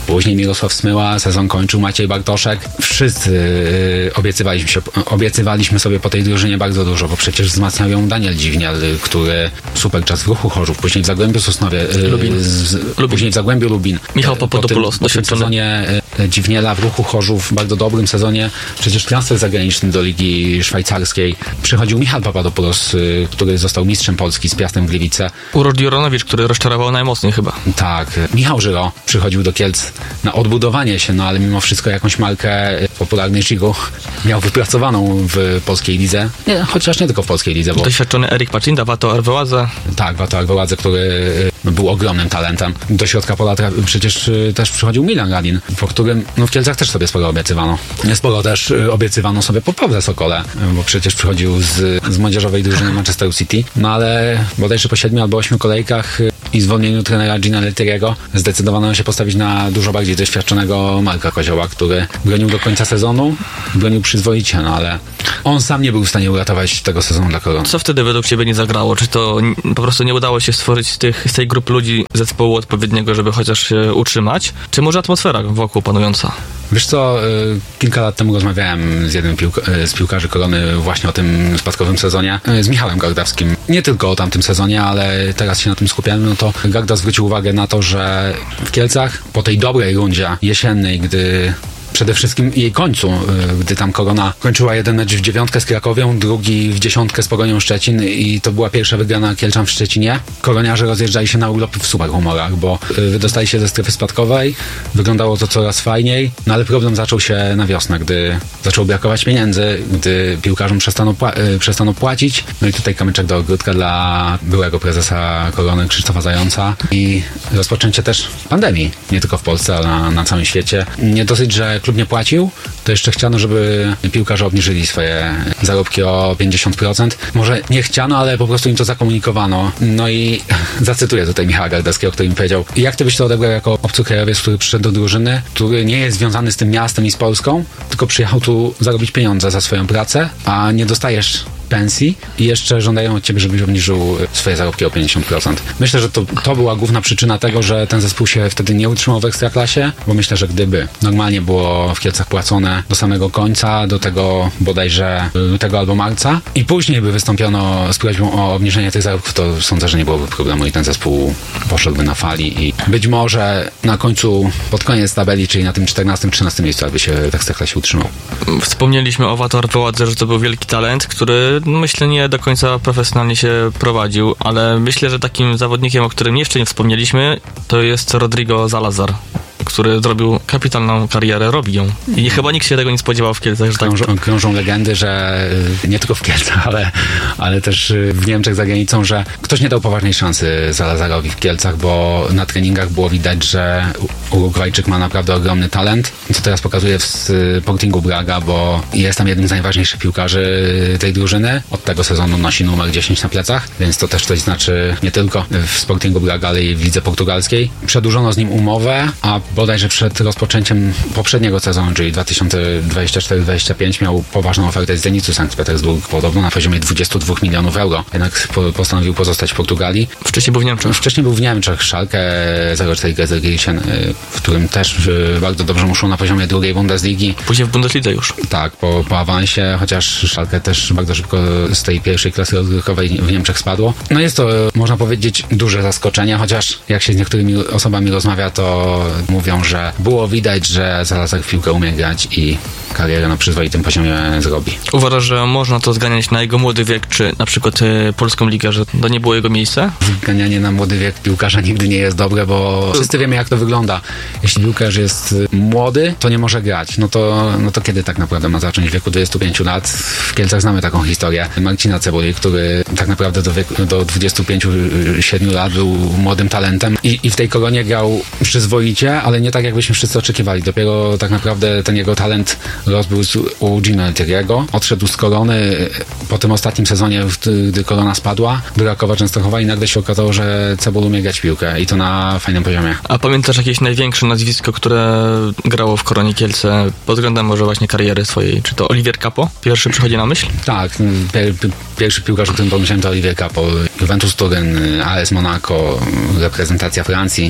Później Mirosław Smyła, sezon kończył Maciej Bartoszek. Wszyscy yy, obiecywaliśmy, się, obiecywaliśmy sobie po tej drużynie bardzo dużo, bo przecież wzmacniał ją Daniel Dziwnial, który super czas w Ruchu Chorzów, później w Zagłębiu Sosnowie, yy, Lubin. Z, Lubin. później w Zagłębiu Lubin. Michał Papadopoulos, po tym, po tym sezonie yy, Dziwniela w Ruchu Chorzów, bardzo dobrym sezonie, przecież transfer zagraniczny do Ligi Szwajcarskiej. Przychodził Michał Papadopoulos, yy, który został mistrzem Polski z Piastem Gliwice. Uroż Juronowicz, który rozczarował najmocniej chyba. Tak. Michał Żyro przychodził do Kielc na odbudowanie się, no ale mimo wszystko jakąś markę popularnej Gigu miał wypracowaną w polskiej lidze. Nie, chociaż nie tylko w polskiej lidze, bo... Doświadczony Erik Pacinda, Wato Arveładze. Tak, Wato Arveładze, który był ogromnym talentem. Do środka pola tra- przecież też przychodził Milan Radin, po którym no w Kielcach też sobie sporo obiecywano. Sporo też obiecywano sobie po Pawle Sokole, bo przecież przychodził z, z młodzieżowej drużyny Manchesteru City. No ale bodajże po siedmiu albo ośmiu kolejkach i zwolnieniu trenera Gina Lettieriego zdecydowano się postawić na dużo bardziej doświadczonego Marka Kozioła, który bronił do końca sezonu, bronił przyzwoicie, no ale on sam nie był w stanie uratować tego sezonu dla Korony. Co wtedy według ciebie nie zagrało? Czy to po prostu nie udało się stworzyć z, tych, z tej grupy ludzi zespołu odpowiedniego, żeby chociaż się utrzymać? Czy może atmosfera wokół panująca? Wiesz co, kilka lat temu rozmawiałem z jednym piłka- z piłkarzy Korony właśnie o tym spadkowym sezonie, z Michałem Gardawskim. Nie tylko o tamtym sezonie, ale teraz się na tym skupiamy, no to Garda zwrócił uwagę na to, że w Kielcach po tej dobrej rundzie jesiennej, gdy przede wszystkim jej końcu, gdy tam Korona kończyła jeden mecz w dziewiątkę z Krakowią, drugi w dziesiątkę z Pogonią Szczecin i to była pierwsza wygrana Kielczan w Szczecinie. Koroniarze rozjeżdżali się na urlopy w super humorach, bo wydostali się ze strefy spadkowej, wyglądało to coraz fajniej, no ale problem zaczął się na wiosnę, gdy zaczęło brakować pieniędzy, gdy piłkarzom przestano, pła- przestano płacić. No i tutaj kamyczek do ogródka dla byłego prezesa Korony Krzysztofa Zająca i rozpoczęcie też pandemii, nie tylko w Polsce, ale na, na całym świecie. Nie dosyć, że klub nie płacił, to jeszcze chciano, żeby piłkarze obniżyli swoje zarobki o pięćdziesiąt procent. Może nie chciano, ale po prostu im to zakomunikowano. No i zacytuję tutaj Michała Gardewskiego, który mi powiedział: jak ty byś to odebrał jako obcokrajowiec, który przyszedł do drużyny, który nie jest związany z tym miastem i z Polską, tylko przyjechał tu zarobić pieniądze za swoją pracę, a nie dostajesz pensji i jeszcze żądają od ciebie, żebyś obniżył swoje zarobki o pięćdziesiąt procent. Myślę, że to, to była główna przyczyna tego, że ten zespół się wtedy nie utrzymał w Ekstraklasie, bo myślę, że gdyby normalnie było w Kielcach płacone do samego końca, do tego bodajże lutego albo marca i później by wystąpiono z prośbą o obniżenie tych zarobków, to sądzę, że nie byłoby problemu i ten zespół poszedłby na fali i być może na końcu, pod koniec tabeli, czyli na tym czternastym trzynastym miejscu, aby się w Ekstraklasie utrzymał. Wspomnieliśmy o Wato Arveładze, że to był wielki talent, który myślę nie do końca profesjonalnie się prowadził, ale myślę, że takim zawodnikiem, o którym jeszcze nie wspomnieliśmy, to jest Rodrigo Zalazar, który zrobił kapitalną karierę, robi ją. I chyba nikt się tego nie spodziewał w Kielcach, że tak... Krążą, krążą legendy, że nie tylko w Kielcach, ale, ale też w Niemczech za granicą, że ktoś nie dał poważnej szansy Zalazarowi w Kielcach, bo na treningach było widać, że Urugwajczyk ma naprawdę ogromny talent, co teraz pokazuje w Sportingu Braga, bo jest tam jednym z najważniejszych piłkarzy tej drużyny. Od tego sezonu nosi numer dziesięć na plecach, więc to też coś znaczy nie tylko w Sportingu Braga, ale i w lidze portugalskiej. Przedłużono z nim umowę, a bodajże przed rozpoczęciem poprzedniego sezonu, czyli dwa tysiące dwudziesty czwarty dwudziesty piąty, miał poważną ofertę z Zenitu Sankt Petersburg, podobno na poziomie dwadzieścia dwa milionów euro. Jednak po, postanowił pozostać w Portugalii. Wcześniej był w Niemczech. Wcześniej był w Niemczech, Schalke zero cztery Gelsenkirchen, w którym też bardzo dobrze mu szło na poziomie drugiej Bundesligi. Później w Bundeslidze już. Tak, po, po awansie, chociaż Schalke też bardzo szybko z tej pierwszej klasy rozgrywkowej w Niemczech spadło. No jest to, można powiedzieć, duże zaskoczenie, chociaż jak się z niektórymi osobami rozmawia, to mówią, że było widać, że Zalazar w piłkę umie grać i karierę na przyzwoitym poziomie zrobi. Uważasz, że można to zganiać na jego młody wiek, czy na przykład y, polską ligę, że to nie było jego miejsce? Zganianie na młody wiek piłkarza nigdy nie jest dobre, bo wszyscy wiemy, jak to wygląda. Jeśli piłkarz jest młody, to nie może grać. No to, no to kiedy tak naprawdę ma zacząć? W wieku dwudziestu pięciu lat. W Kielcach znamy taką historię Marcina Cebuli, który tak naprawdę do, wieku, do dwudziestu pięciu siedmiu lat był młodym talentem i, i w tej Koronie grał przyzwoicie, ale nie tak, jakbyśmy wszyscy oczekiwali. Dopiero tak naprawdę ten jego talent rozbłysł u Gina Lettieriego. Odszedł z Korony po tym ostatnim sezonie, gdy Korona spadła do Rakowa Częstochowa i nagle się okazało, że Cebul umie grać w piłkę i to na fajnym poziomie. A pamiętasz jakieś największe nazwisko, które grało w Koronie Kielce pod względem może właśnie kariery swojej? Czy to Olivier Capo? Pierwszy przychodzi na myśl? Tak, pier, pierwszy piłkarz, o którym pomyślałem, to Olivier Capo. Juventus Turyn, A S Monaco, reprezentacja Francji.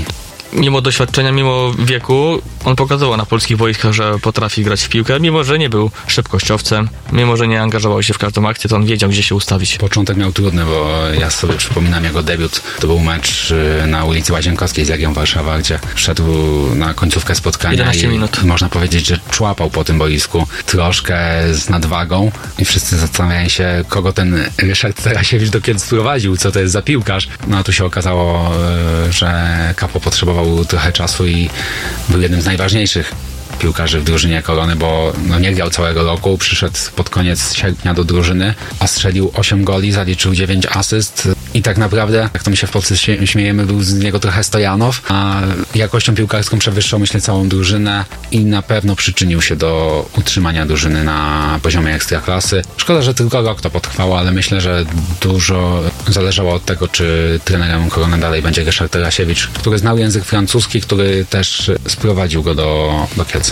mimo doświadczenia, mimo wieku, on pokazywał na polskich wojskach, że potrafi grać w piłkę, mimo że nie był szybkościowcem, mimo że nie angażował się w każdą akcję, to on wiedział, gdzie się ustawić. Początek miał trudny, bo ja sobie przypominam jego debiut. To był mecz na ulicy Łazienkowskiej z Legią Warszawa, gdzie wszedł na końcówkę spotkania jedenaście i minut. Można powiedzieć, że człapał po tym boisku troszkę z nadwagą i wszyscy zastanawiają się, kogo ten Ryszard Tarasiewicz do Kielc sprowadził, co to jest za piłkarz. No a tu się okazało, że Kapo potrzebował trochę czasu i był jednym z najważniejszych piłkarzy w drużynie Korony, bo no, nie grał całego roku, przyszedł pod koniec sierpnia do drużyny, a strzelił osiem goli, zaliczył dziewięć asyst i tak naprawdę, jak to my się w Polsce śmiejemy, był z niego trochę Stojanow, a jakością piłkarską przewyższał, myślę, całą drużynę i na pewno przyczynił się do utrzymania drużyny na poziomie ekstraklasy. Szkoda, że tylko rok to potrwało, ale myślę, że dużo zależało od tego, czy trenerem Korony dalej będzie Ryszard Tarasiewicz, który znał język francuski, który też sprowadził go do, do Kielc.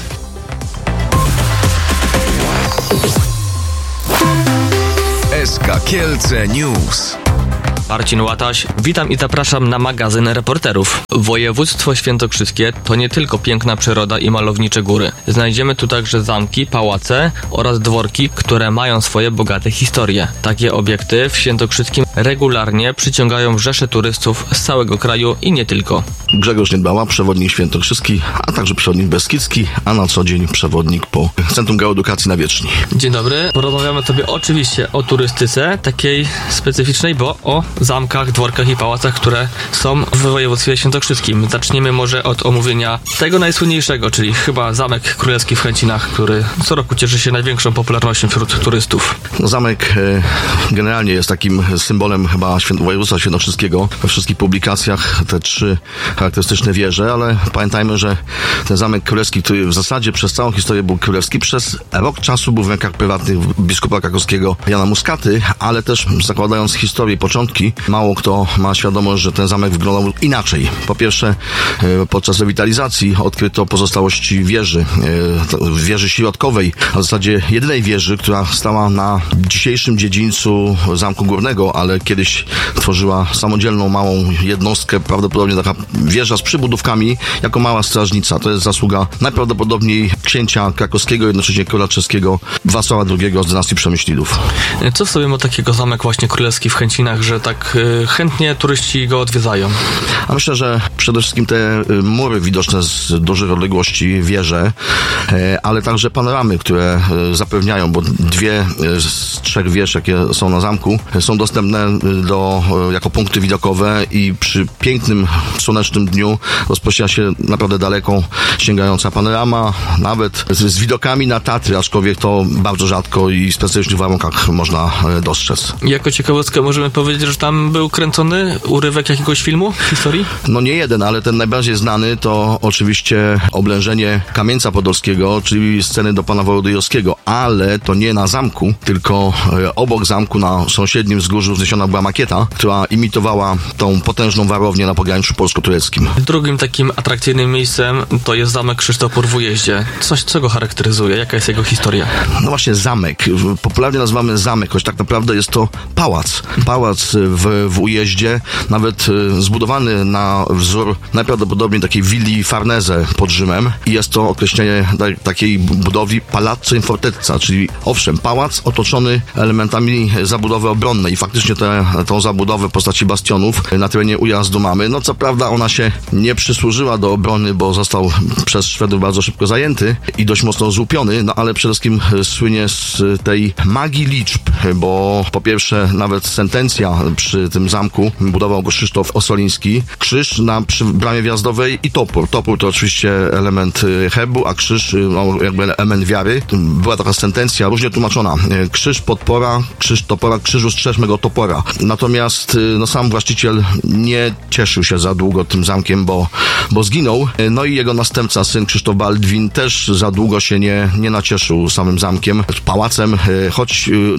S K Kielce News. Marcin Łataś, witam i zapraszam na magazyn reporterów. Województwo świętokrzyskie to nie tylko piękna przyroda i malownicze góry. Znajdziemy tu także zamki, pałace oraz dworki, które mają swoje bogate historie. Takie obiekty w Świętokrzyskim regularnie przyciągają rzesze turystów z całego kraju i nie tylko. Grzegorz Niedbała, przewodnik świętokrzyski, a także przewodnik beskidzki, a na co dzień przewodnik po Centrum Geoedukacji na Wieczni. Dzień dobry. Porozmawiamy sobie oczywiście o turystyce, takiej specyficznej, bo o zamkach, dworkach i pałacach, które są w województwie świętokrzyskim. Zaczniemy może od omówienia tego najsłynniejszego, czyli chyba Zamek Królewski w Chęcinach, który co roku cieszy się największą popularnością wśród turystów. No, zamek e, generalnie jest takim symbolem chyba świę- województwa świętokrzyskiego. We wszystkich publikacjach te trzy charakterystyczne wieże, ale pamiętajmy, że ten Zamek Królewski, który w zasadzie przez całą historię był królewski, przez rok czasu był w rękach prywatnych biskupa krakowskiego Jana Muskaty, ale też zakładając historię, początki, mało kto ma świadomość, że ten zamek wyglądał inaczej. Po pierwsze, podczas rewitalizacji odkryto pozostałości wieży, wieży środkowej, a w zasadzie jedynej wieży, która stała na dzisiejszym dziedzińcu Zamku Górnego, ale kiedyś tworzyła samodzielną małą jednostkę, prawdopodobnie taka wieża z przybudówkami, jako mała strażnica. To jest zasługa najprawdopodobniej księcia krakowskiego, jednocześnie króla czeskiego Wacława drugiego z dynastii Przemyślidów. Co w sobie ma takiego zamek właśnie królewski w Chęcinach, że tak y, chętnie turyści go odwiedzają? A myślę, że przede wszystkim te mury widoczne z dużych odległości, wieże, ale także panoramy, które zapewniają, bo dwie z trzech wież, jakie są na zamku, są dostępne do, jako punkty widokowe i przy pięknym, słonecznym dniu rozpoczyna się naprawdę daleko sięgająca panorama, nawet z, z widokami na Tatry, aczkolwiek to bardzo rzadko i w specyficznych warunkach można dostrzec. Jako ciekawostkę możemy powiedzieć, że tam był kręcony urywek jakiegoś filmu w historii? No nie jeden, ale ten najbardziej znany to oczywiście oblężenie Kamieńca Podolskiego, czyli sceny do pana Wołodyjowskiego, ale to nie na zamku, tylko obok zamku na sąsiednim wzgórzu wzniesiona była makieta, która imitowała tą potężną warownię na pograniczu polsko-tureckim. Drugim takim atrakcyjnym miejscem to jest Zamek Krzysztopór w Ujeździe. Coś, co go charakteryzuje? Jaka jest jego historia? No właśnie zamek. Popularnie nazywamy zamek, choć tak naprawdę jest to pałac. Pałac w, w Ujeździe, nawet zbudowany na wzór najprawdopodobniej takiej willi Farnese pod Rzymem i jest to określenie takiej budowli Palazzo in Fortezza, czyli owszem, pałac otoczony elementami zabudowy obronnej i faktycznie tę tą zabudowę w postaci bastionów na terenie Ujazdu mamy. No co prawda ona się nie przysłużyła do obrony, bo został przez Szwedów bardzo szybko zajęty i dość mocno złupiony, no ale przede wszystkim słynie z tej magii liczb, bo po pierwsze nawet sentencja przy tym zamku budował go Krzysztof Ossoliński. Krzyż na przy bramie wjazdowej i topór. Topór to oczywiście element herbu, a krzyż no, jakby element wiary. Była taka sentencja różnie tłumaczona. Krzyż podpora, krzyż topora, krzyżu strzeżmy go topora. Natomiast no, sam właściciel nie cieszył się za długo tym zamkiem, bo, bo zginął. No i jego następca, syn Krzysztof Baldwin, też za długo się nie, nie nacieszył samym zamkiem, pałacem, choć no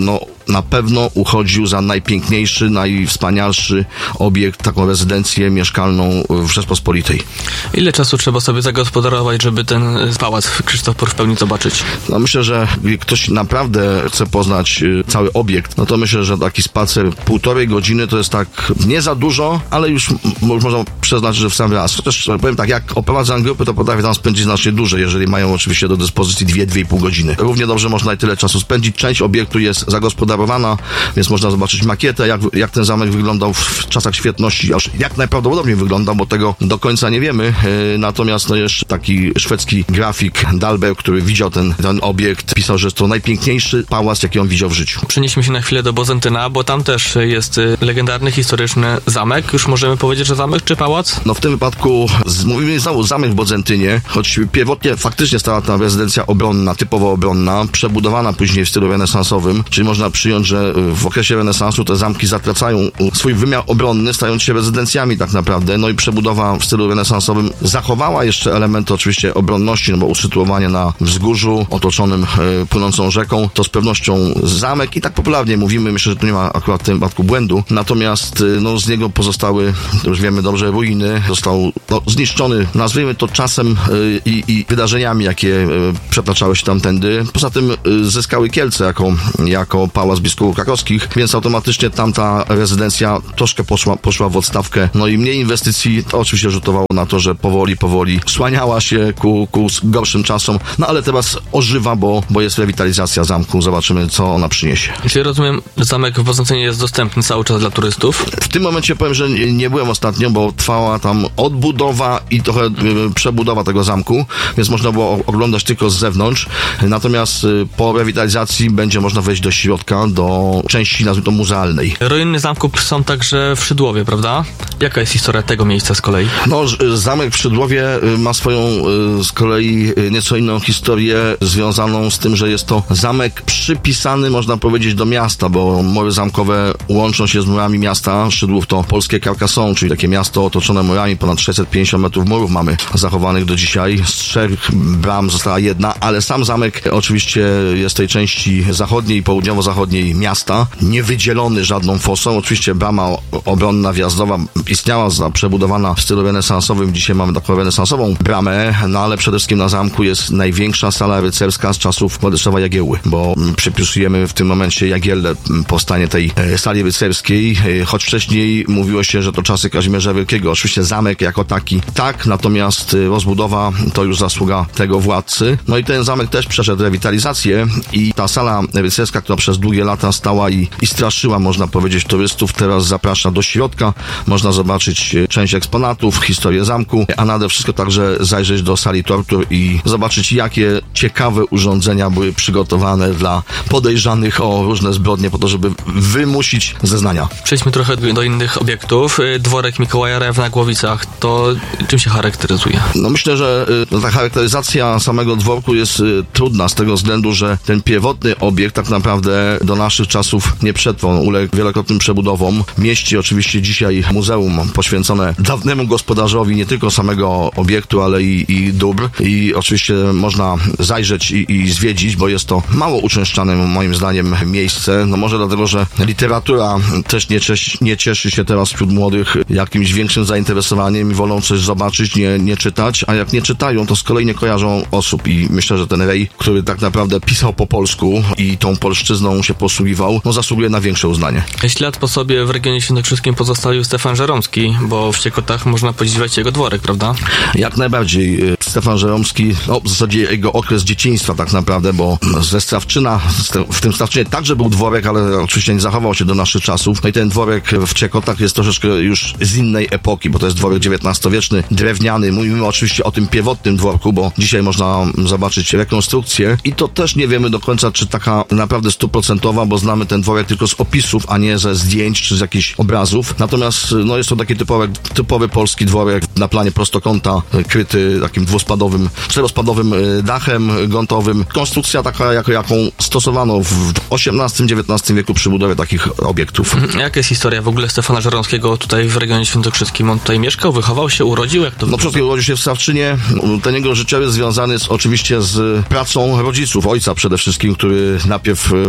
na pewno uchodził za najpiękniejszy, najwspanialszy obiekt, taką rezydencję mieszkalną w Rzeczpospolitej. Ile czasu trzeba sobie zagospodarować, żeby ten pałac Krzysztofor w pełni zobaczyć? No myślę, że ktoś naprawdę chce poznać cały obiekt, no to myślę, że taki spacer półtorej godziny to jest tak nie za dużo, ale już, już można przeznaczyć, że w sam raz. Chociaż powiem tak, jak oprowadzam grupy, to potrafię tam spędzić znacznie dłużej, jeżeli mają oczywiście do dyspozycji dwie, dwie i pół godziny. Równie dobrze można i tyle czasu spędzić. Część obiektu jest zagospodarowana, więc można zobaczyć makietę, jak, jak ten zamek wyglądał w czasach świetności, aż jak najprawdopodobniej wyglądał, bo tego do końca nie wiemy. Yy, natomiast no jeszcze taki szwedzki grafik Dalberg, który widział ten, ten obiekt, pisał, że jest to najpiękniejszy pałac, jaki on widział w życiu. Przenieśmy się na chwilę do Bozentyna, bo tam też jest legendarny, historyczny zamek. Już możemy powiedzieć, że zamek czy pałac? No w tym wypadku z, mówimy znowu zamek w Bozentynie, choć pierwotnie faktycznie stała tam rezydencja obronna, typowo obronna, przebudowana później w stylu renesansowym, czyli można przyjąć, że w okresie renesansu te zamki zatracają swój wymiar obronny, stając się rezydencjami tak naprawdę, no i przebudowa w stylu renesansowym zachowała jeszcze elementy oczywiście obronności, no bo usytuowanie na wzgórzu otoczonym e, płynącą rzeką, to z pewnością zamek i tak popularnie mówimy, myślę, że tu nie ma akurat w tym wypadku błędu, natomiast e, no z niego pozostały, już wiemy dobrze, ruiny, został no, zniszczony, nazwijmy to czasem e, i, i wydarzeniami, jakie e, przetaczały się tamtędy. Poza tym e, zyskały Kielce jako, jako pałac biskupów krakowskich, więc automatycznie tamta rezydencja troszkę poszła, poszła w odstawkę, no i mniej inwestycji, to oczywiście rzutowało na to, że powoli, powoli słaniała się ku, ku gorszym czasom, no ale teraz ożywa, bo, bo jest rewitalizacja zamku, zobaczymy, co ona przyniesie. Czyli rozumiem, zamek w Bozentynie jest dostępny cały czas dla turystów? W tym momencie powiem, że nie, nie byłem ostatnio, bo trwała tam odbudowa i trochę y, przebudowa tego zamku, więc można było oglądać tylko z zewnątrz, natomiast y, po rewitalizacji będzie można wejść do środka, do części, nazwijmy to, muzealnej. Ruiny zamku są także w Szydłowie, prawda? Jaka jest historia tego miejsca z kolei? No, zamek w Szydłowie ma swoją z kolei nieco inną historię związaną z tym, że jest to zamek przypisany, można powiedzieć, do miasta, bo mury zamkowe łączą się z murami miasta. Szydłów to polskie Carcassonne, czyli takie miasto otoczone murami, ponad sześćset pięćdziesiąt metrów murów mamy zachowanych do dzisiaj. Z trzech bram została jedna, ale sam zamek oczywiście jest w tej części zachodniej i południowo-zachodniej miasta, niewydzielony żadną fosą. Oczywiście brama obronna wjazdowa istniała, przebudowana w stylu renesansowym. Dzisiaj mamy taką renesansową bramę, no ale przede wszystkim na zamku jest największa sala rycerska z czasów Władysława Jagiełły, bo przypisujemy w tym momencie Jagiellę powstanie tej sali rycerskiej, choć wcześniej mówiło się, że to czasy Kazimierza Wielkiego. Oczywiście zamek jako taki tak, natomiast rozbudowa to już zasługa tego władcy. No i ten zamek też przeszedł rewitalizację i ta sala rycerska, która przez długie lata stała i, i straszyła, można powiedzieć, turystów, teraz zaprasza do środka. Można zobaczyć część eksponatów, historię zamku, a nade wszystko także zajrzeć do sali tortur i zobaczyć, jakie ciekawe urządzenia były przygotowane dla podejrzanych o różne zbrodnie po to, żeby wymusić zeznania. Przejdźmy trochę do innych obiektów. Dworek Mikołaja Rew na Głowicach, to czym się charakteryzuje? No myślę, że ta charakteryzacja samego dworku jest trudna z tego względu, że ten pierwotny obiekt tak naprawdę do naszych czasów nie przetrwał, uległ wielokrotnym przebudowom. Mieści oczywiście dzisiaj muzeum poświęcone dawnemu gospodarzowi nie tylko samego obiektu, ale i, i dóbr. I oczywiście można zajrzeć i, i zwiedzić, bo jest to mało uczęszczane moim zdaniem miejsce. No może dlatego, że literatura też nie, cieszy, nie cieszy się teraz wśród młodych jakimś większym zainteresowaniem i wolą coś zobaczyć, nie, nie czytać, a jak nie czytają, to z kolei nie kojarzą osób i myślę, że ten Rej, który tak naprawdę pisał po polsku i tą polszczyzną się posługiwał, no zasługuje na większe uznanie. Ślad po sobie w regionie świętokrzyskim pozostawił Stefan Żeromski, bo w Ciekotach można podziwiać jego dworek, prawda? Jak najbardziej. Stefan Żeromski, no w zasadzie jego okres dzieciństwa tak naprawdę, bo ze Strawczyna, w tym Strawczynie także był dworek, ale oczywiście nie zachował się do naszych czasów. No i ten dworek w Ciekotach jest troszeczkę już z innej epoki, bo to jest dworek dziewiętnastowieczny, drewniany. Mówimy oczywiście o tym pierwotnym dworku, bo dzisiaj można zobaczyć rekonstrukcję i to też nie wiemy do końca, czy taka naprawdę stuprocentowa, bo znamy ten dworek tylko z opisów, a nie ze zdjęć, czy z jakichś obrazów. Natomiast no jest to taki typowy, typowy polski dworek na planie prostokąta, kryty takim dwuspadowym, czterospadowym dachem gątowym. Konstrukcja taka, jako, jaką stosowano w osiemnastym dziewiętnastym wieku przy budowie takich obiektów. Jaka jest historia w ogóle Stefana Żeromskiego tutaj w regionie świętokrzyskim? On tutaj mieszkał, wychował się, urodził? Jak to no przede wszystkim urodził się w Strawczynie. Ten jego życiorys związany jest oczywiście z pracą rodziców, ojca przede wszystkim, który najpierw zawiadomił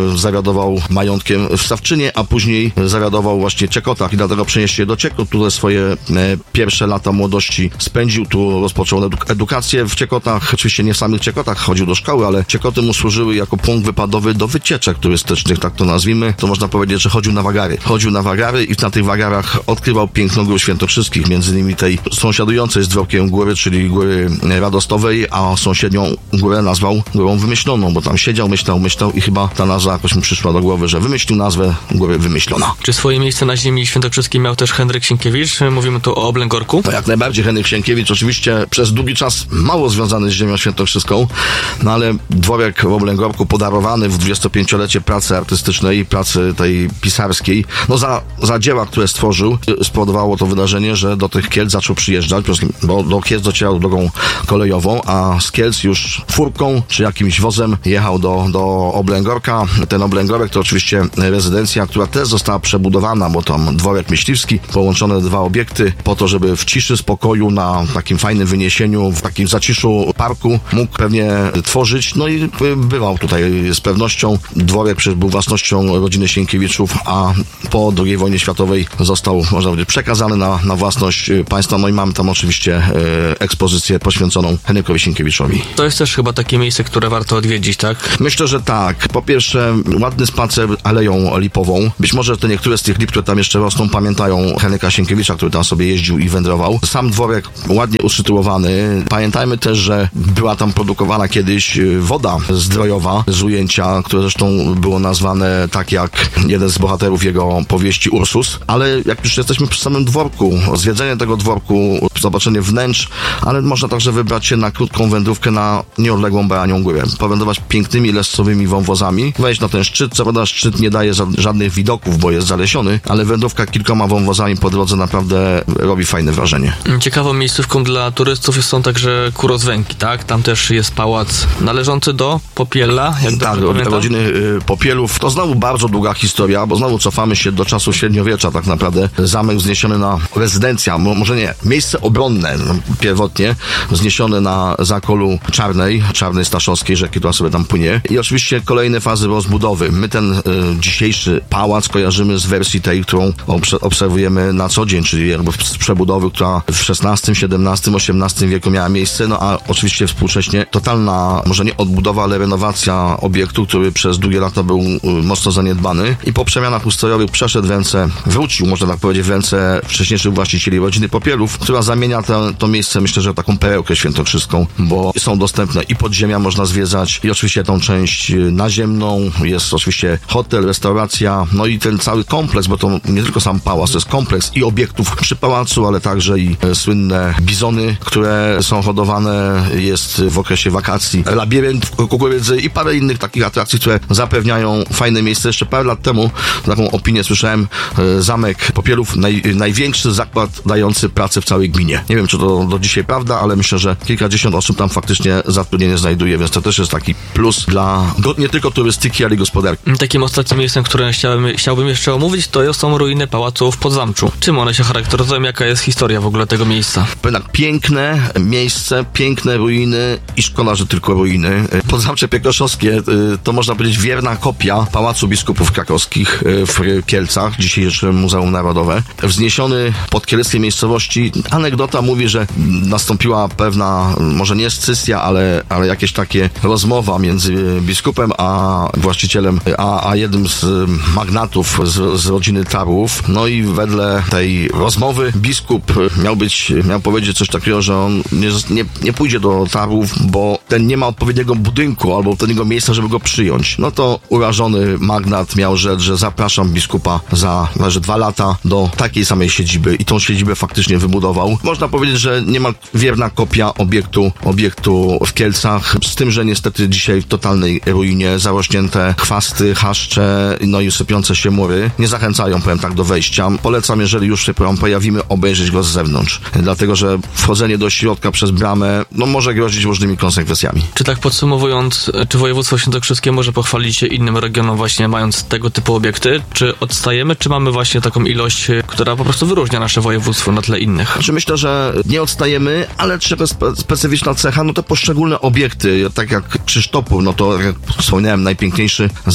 zawiadował majątkiem w Stawczynie, a później zawiadował właśnie Ciekotach i dlatego przenieśli się do Ciekot, które swoje e, pierwsze lata młodości spędził, tu rozpoczął eduk- edukację w Ciekotach, oczywiście nie w samych Ciekotach, chodził do szkoły, ale Ciekoty mu służyły jako punkt wypadowy do wycieczek turystycznych, tak to nazwijmy. To można powiedzieć, że chodził na wagary. Chodził na wagary i na tych wagarach odkrywał piękno gór świętokrzyskich, między innymi tej sąsiadującej z Dworkiem góry, czyli góry Radostowej, a sąsiednią górę nazwał górą wymyśloną, bo tam siedział, myślał, myślał i chyba ta nazwa jakoś mu przyszła do głowy, że wymyślił nazwę góry wymyślona. Czy swoje miejsce na ziemi świętokrzyskiej miał też Henryk Sienkiewicz? Mówimy tu o Oblęgorku. To jak najbardziej Henryk Sienkiewicz, oczywiście przez długi czas mało związany z ziemią świętokrzyską, no ale dworek w Oblęgorku podarowany w dwudziestopięciolecie pracy artystycznej, pracy tej pisarskiej, no za, za dzieła, które stworzył, spowodowało to wydarzenie, że do tych Kielc zaczął przyjeżdżać, bo do Kielc docierał drogą kolejową, a z Kielc już furką czy jakimś wozem jechał do, do Oblęgorka. Ten Oblęgorek to oczywiście rezydencja, która też została przebudowana, bo tam dworek myśliwski, połączone dwa obiekty po to, żeby w ciszy, spokoju, na takim fajnym wyniesieniu, w takim zaciszu parku mógł pewnie tworzyć, no i bywał tutaj z pewnością. Dworek przecież był własnością rodziny Sienkiewiczów, a po drugiej wojnie światowej został, można powiedzieć, przekazany na, na własność państwa, no i mamy tam oczywiście e, ekspozycję poświęconą Henrykowi Sienkiewiczowi. To jest też chyba takie miejsce, które warto odwiedzić, tak? Myślę, że tak. Po pierwsze, ładny spacer Aleją Lipową. Być może te niektóre z tych lip, które tam jeszcze rosną, pamiętają Henryka Sienkiewicza, który tam sobie jeździł i wędrował. Sam dworek ładnie usytuowany. Pamiętajmy też, że była tam produkowana kiedyś woda zdrojowa z ujęcia, które zresztą było nazwane tak jak jeden z bohaterów jego powieści Ursus. Ale jak już jesteśmy przy samym dworku, zwiedzenie tego dworku, zobaczenie wnętrz, ale można także wybrać się na krótką wędrówkę na nieodległą Baranią Górę. Powędrować pięknymi lescowymi wąwozami, wejść na ten szczyt. Co prawda szczyt nie daje ża- żadnych widoków, bo jest zalesiony, ale wędrówka kilkoma wąwozami po drodze naprawdę robi fajne wrażenie. Ciekawą miejscówką dla turystów są także Kurozwęki, tak? Tam też jest pałac należący do Popiela, jak tak, dobrze do rodziny y, Popielów. To znowu bardzo długa historia, bo znowu cofamy się do czasu średniowiecza tak naprawdę. Zamek wzniesiony na rezydencja, mo- może nie, miejsce obronne no, pierwotnie, wzniesione na zakolu Czarnej, Czarnej Staszowskiej rzeki, która sobie tam płynie. I oczywiście kolejne fazy rozbudowy. My ten y, dzisiejszy pałac kojarzymy z wersji tej, którą obs- obserwujemy na co dzień, czyli jakby z przebudowy, która w szesnastym, siedemnastym, osiemnastym wieku miała miejsce, no a oczywiście współcześnie totalna, może nie odbudowa, ale renowacja obiektu, który przez długie lata był y, mocno zaniedbany i po przemianach ustrojowych przeszedł w ręce, wrócił, można tak powiedzieć, w ręce wcześniejszych właścicieli rodziny Popielów, która zamienia to, to miejsce, myślę, że taką perełkę świętokrzyską, bo są dostępne i podziemia można zwiedzać i oczywiście tą część naziemną, jest oczywiście hotel, restauracja, no i ten cały kompleks, bo to nie tylko sam pałac, to jest kompleks i obiektów przy pałacu, ale także i e, słynne bizony, które są hodowane, jest w okresie wakacji labirynt kukurydzy i parę innych takich atrakcji, które zapewniają fajne miejsce. Jeszcze parę lat temu taką opinię słyszałem, e, zamek Popielów, naj, największy zakład dający pracę w całej gminie. Nie wiem, czy to do dzisiaj prawda, ale myślę, że kilkadziesiąt osób tam faktycznie zatrudnienie znajduje, więc to też jest taki plus dla go, nie tylko turystyki, ale i gospodarki. Takim ostatnim miejscem, które chciałbym, chciałbym jeszcze omówić, to są ruiny pałacu w Podzamczu. Czym one się charakteryzują? Jaka jest historia w ogóle tego miejsca? Tak, piękne miejsce, piękne ruiny i szkoda, że tylko ruiny. Podzamcze Piekoszowskie to można powiedzieć wierna kopia Pałacu Biskupów Krakowskich w Kielcach, dzisiejsze Muzeum Narodowe. Wzniesiony pod kieleckiej miejscowości. Anegdota mówi, że nastąpiła pewna, może nie scysja, ale, ale jakieś takie rozmowa między biskupem a właścicielem, a, a jednym z magnatów z, z rodziny Tarłów. No i wedle tej rozmowy biskup miał być, miał powiedzieć coś takiego, że on nie, nie, nie pójdzie do Tarłów, bo ten nie ma odpowiedniego budynku albo odpowiedniego miejsca, żeby go przyjąć. No to urażony magnat miał rzec, że zapraszam biskupa za że dwa lata do takiej samej siedziby i tą siedzibę faktycznie wybudował. Można powiedzieć, że niemal wierna kopia obiektu, obiektu w Kielcach, z tym, że niestety dzisiaj w totalnej ruinie, zarośnięte chwasty, chaszcze, no i sypiące się mury nie zachęcają, powiem tak, do wejścia. Polecam, jeżeli już się pojawimy, obejrzeć go z zewnątrz, dlatego, że wchodzenie do środka przez bramę, no może grozić różnymi konsekwencjami. Czy tak podsumowując, czy województwo świętokrzyskie może pochwalić się innym regionom właśnie mając tego typu obiekty? Czy odstajemy, czy mamy właśnie taką ilość, która po prostu wyróżnia nasze województwo na tle innych? Znaczy myślę, że nie odstajemy, ale trzeba spe- specyficzna cecha, no to poszczególne obiekty, tak jak Krzysztopów, no to jak wspomniałem, najpiękniejszy zamek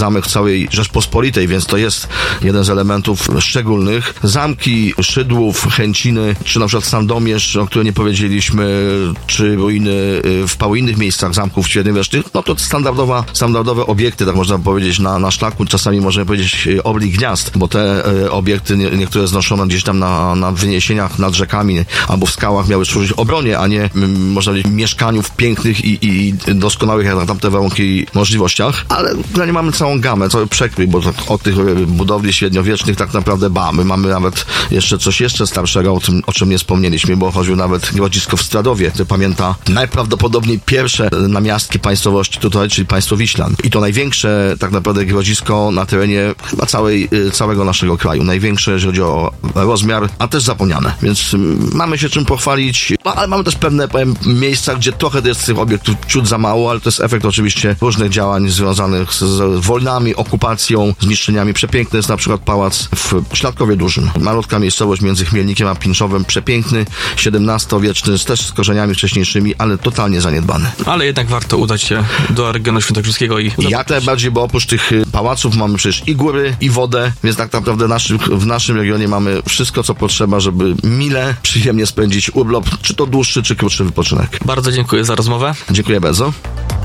zamek w całej Rzeczpospolitej, więc to jest jeden z elementów szczególnych. Zamki Szydłów, Chęciny, czy na przykład Sandomierz, o którym nie powiedzieliśmy, czy ruiny w paru innych miejscach zamków średniowiecznych, no to standardowa, standardowe obiekty, tak można powiedzieć, na, na szlaku, czasami możemy powiedzieć oblik gniazd, bo te e, obiekty, nie, niektóre znoszone gdzieś tam na, na wyniesieniach nad rzekami albo w skałach miały służyć obronie, a nie m, można powiedzieć mieszkaniu w pięknych i, i doskonałych jak na tamte warunki możliwościach, ale no, nie mamy całą gamę, cały przekrój, bo tak, o tych budowli średniowiecznych tak naprawdę bamy. Mamy nawet jeszcze coś jeszcze starszego, o, tym, o czym nie wspomnieliśmy, bo chodził nawet Grodzisko w Stradowie, który pamięta najprawdopodobniej pierwsze namiastki państwowości tutaj, czyli państwo Wiślan. I to największe tak naprawdę grodzisko na terenie chyba całej, całego naszego kraju. Największe, jeżeli chodzi o rozmiar, a też zapomniane. Więc mamy się czym pochwalić, no, ale mamy też pewne powiem, miejsca, gdzie trochę jest tych obiektów ciut za mało, ale to jest efekt oczywiście różnych działań związanych z, z wojnami, okupacją, zniszczeniami. Przepiękny jest na przykład pałac w Śladkowie Dużym. Malutka miejscowość między Chmielnikiem a Pinczowem. Przepiękny, siedemnastowieczny, też z korzeniami wcześniejszymi, ale totalnie zaniedbany. Ale jednak warto udać się do regionu świętokrzyskiego i... I jak najbardziej, bo oprócz tych pałaców mamy przecież i góry, i wodę, więc tak naprawdę naszym, w naszym regionie mamy wszystko, co potrzeba, żeby mile, przyjemnie spędzić urlop, czy to dłuższy, czy krótszy wypoczynek. Bardzo dziękuję za rozmowę. Dziękuję bardzo.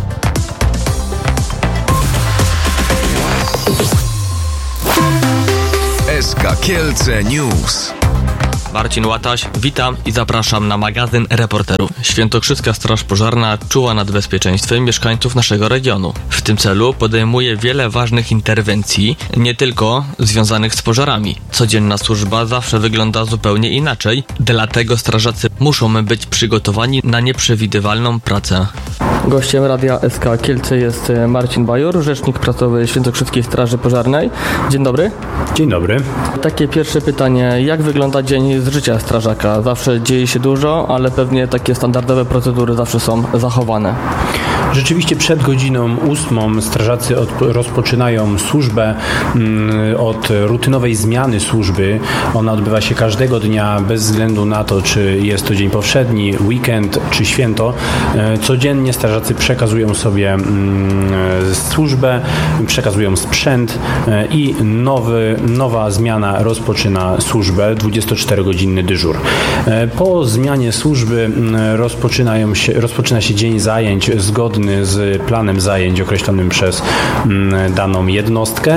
S K Kielce News. Marcin Łataś, witam i zapraszam na magazyn Reporterów. Świętokrzyska Straż Pożarna czuła nad bezpieczeństwem mieszkańców naszego regionu. W tym celu podejmuje wiele ważnych interwencji, nie tylko związanych z pożarami. Codzienna służba zawsze wygląda zupełnie inaczej, dlatego strażacy muszą być przygotowani na nieprzewidywalną pracę. Gościem Radia S K Kielce jest Marcin Bajor, rzecznik prasowy Świętokrzyskiej Straży Pożarnej. Dzień dobry. Dzień dobry. Takie pierwsze pytanie, jak wygląda dzień z życia strażaka? Zawsze dzieje się dużo, ale pewnie takie standardowe procedury zawsze są zachowane. Rzeczywiście przed godziną ósmą strażacy od, rozpoczynają służbę mm, od rutynowej zmiany służby. Ona odbywa się każdego dnia bez względu na to, czy jest to dzień powszedni, weekend czy święto. E, codziennie strażacy przekazują sobie mm, służbę, przekazują sprzęt e, i nowy, nowa zmiana rozpoczyna służbę, dwudziestoczterogodzinny dyżur. E, po zmianie służby mm, rozpoczynają się, rozpoczyna się dzień zajęć zgodny z planem zajęć określonym przez mm, daną jednostkę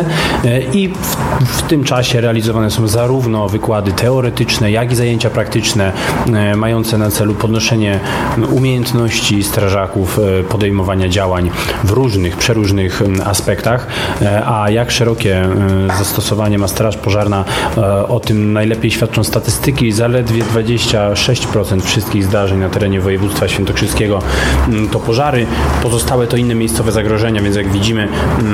i w, w tym czasie realizowane są zarówno wykłady teoretyczne, jak i zajęcia praktyczne e, mające na celu podnoszenie umiejętności strażaków e, podejmowania działań w różnych, przeróżnych e, aspektach, e, a jak szerokie e, zastosowanie ma Straż Pożarna, e, o tym najlepiej świadczą statystyki. Zaledwie dwadzieścia sześć procent wszystkich zdarzeń na terenie województwa świętokrzyskiego m, to pożary. Pozostałe to inne miejscowe zagrożenia, więc jak widzimy,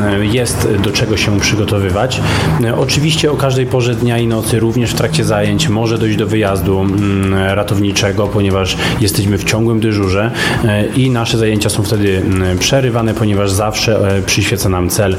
jest do czego się przygotowywać. Oczywiście o każdej porze dnia i nocy, również w trakcie zajęć, może dojść do wyjazdu ratowniczego, ponieważ jesteśmy w ciągłym dyżurze i nasze zajęcia są wtedy przerywane, ponieważ zawsze przyświeca nam cel,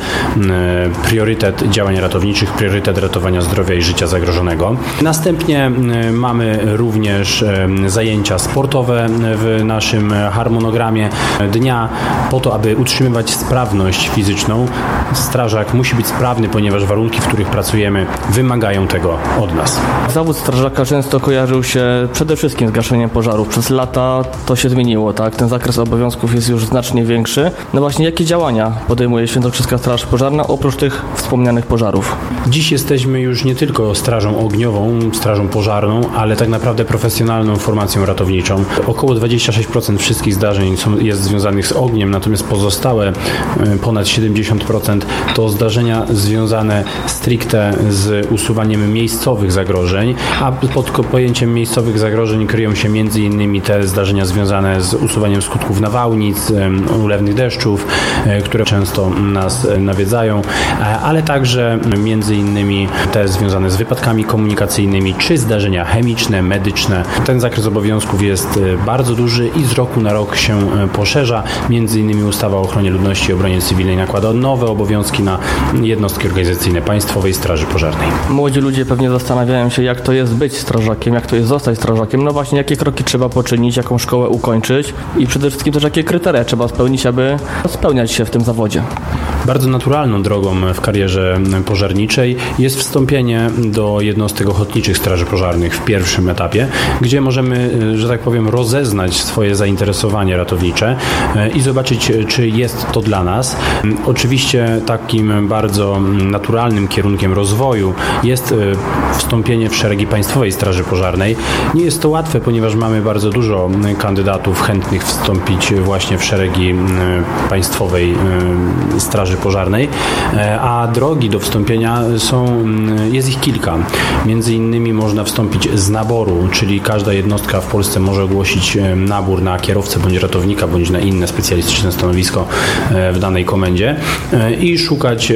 priorytet działań ratowniczych, priorytet ratowania zdrowia i życia zagrożonego. Następnie mamy również zajęcia sportowe w naszym harmonogramie dnia. Po to, aby utrzymywać sprawność fizyczną, strażak musi być sprawny, ponieważ warunki, w których pracujemy, wymagają tego od nas. Zawód strażaka często kojarzył się przede wszystkim z gaszeniem pożarów. Przez lata to się zmieniło, tak? Ten zakres obowiązków jest już znacznie większy. No właśnie, jakie działania podejmuje Świętokrzyska Straż Pożarna oprócz tych wspomnianych pożarów? Dziś jesteśmy już nie tylko strażą ogniową, strażą pożarną, ale tak naprawdę profesjonalną formacją ratowniczą. Około dwadzieścia sześć procent wszystkich zdarzeń są, jest związanych z ogniem, natomiast pozostałe ponad siedemdziesiąt procent to zdarzenia związane stricte z usuwaniem miejscowych zagrożeń, a pod pojęciem miejscowych zagrożeń kryją się między innymi te zdarzenia związane z usuwaniem skutków nawałnic, ulewnych deszczów, które często nas nawiedzają, ale także między innymi te związane z wypadkami komunikacyjnymi czy zdarzenia chemiczne, medyczne. Ten zakres obowiązków jest bardzo duży i z roku na rok się poszerza. Między innymi ustawa o ochronie ludności i obronie cywilnej nakłada nowe obowiązki na jednostki organizacyjne Państwowej Straży Pożarnej. Młodzi ludzie pewnie zastanawiają się, jak to jest być strażakiem, jak to jest zostać strażakiem. No właśnie, jakie kroki trzeba poczynić, jaką szkołę ukończyć i przede wszystkim też jakie kryteria trzeba spełnić, aby spełniać się w tym zawodzie. Bardzo naturalną drogą w karierze pożarniczej jest wstąpienie do jednostek ochotniczych straży pożarnych w pierwszym etapie, gdzie możemy, że tak powiem, rozeznać swoje zainteresowanie ratownicze i zobaczyć, czy jest to dla nas. Oczywiście takim bardzo naturalnym kierunkiem rozwoju jest wstąpienie w szeregi Państwowej Straży Pożarnej. Nie jest to łatwe, ponieważ mamy bardzo dużo kandydatów chętnych wstąpić właśnie w szeregi Państwowej Straży Pożarnej, a drogi do wstąpienia są, jest ich kilka. Między innymi można wstąpić z naboru, czyli każda jednostka w Polsce może ogłosić nabór na kierowcę bądź ratownika, bądź na inne specjalistyczne stanowisko w danej komendzie i szukać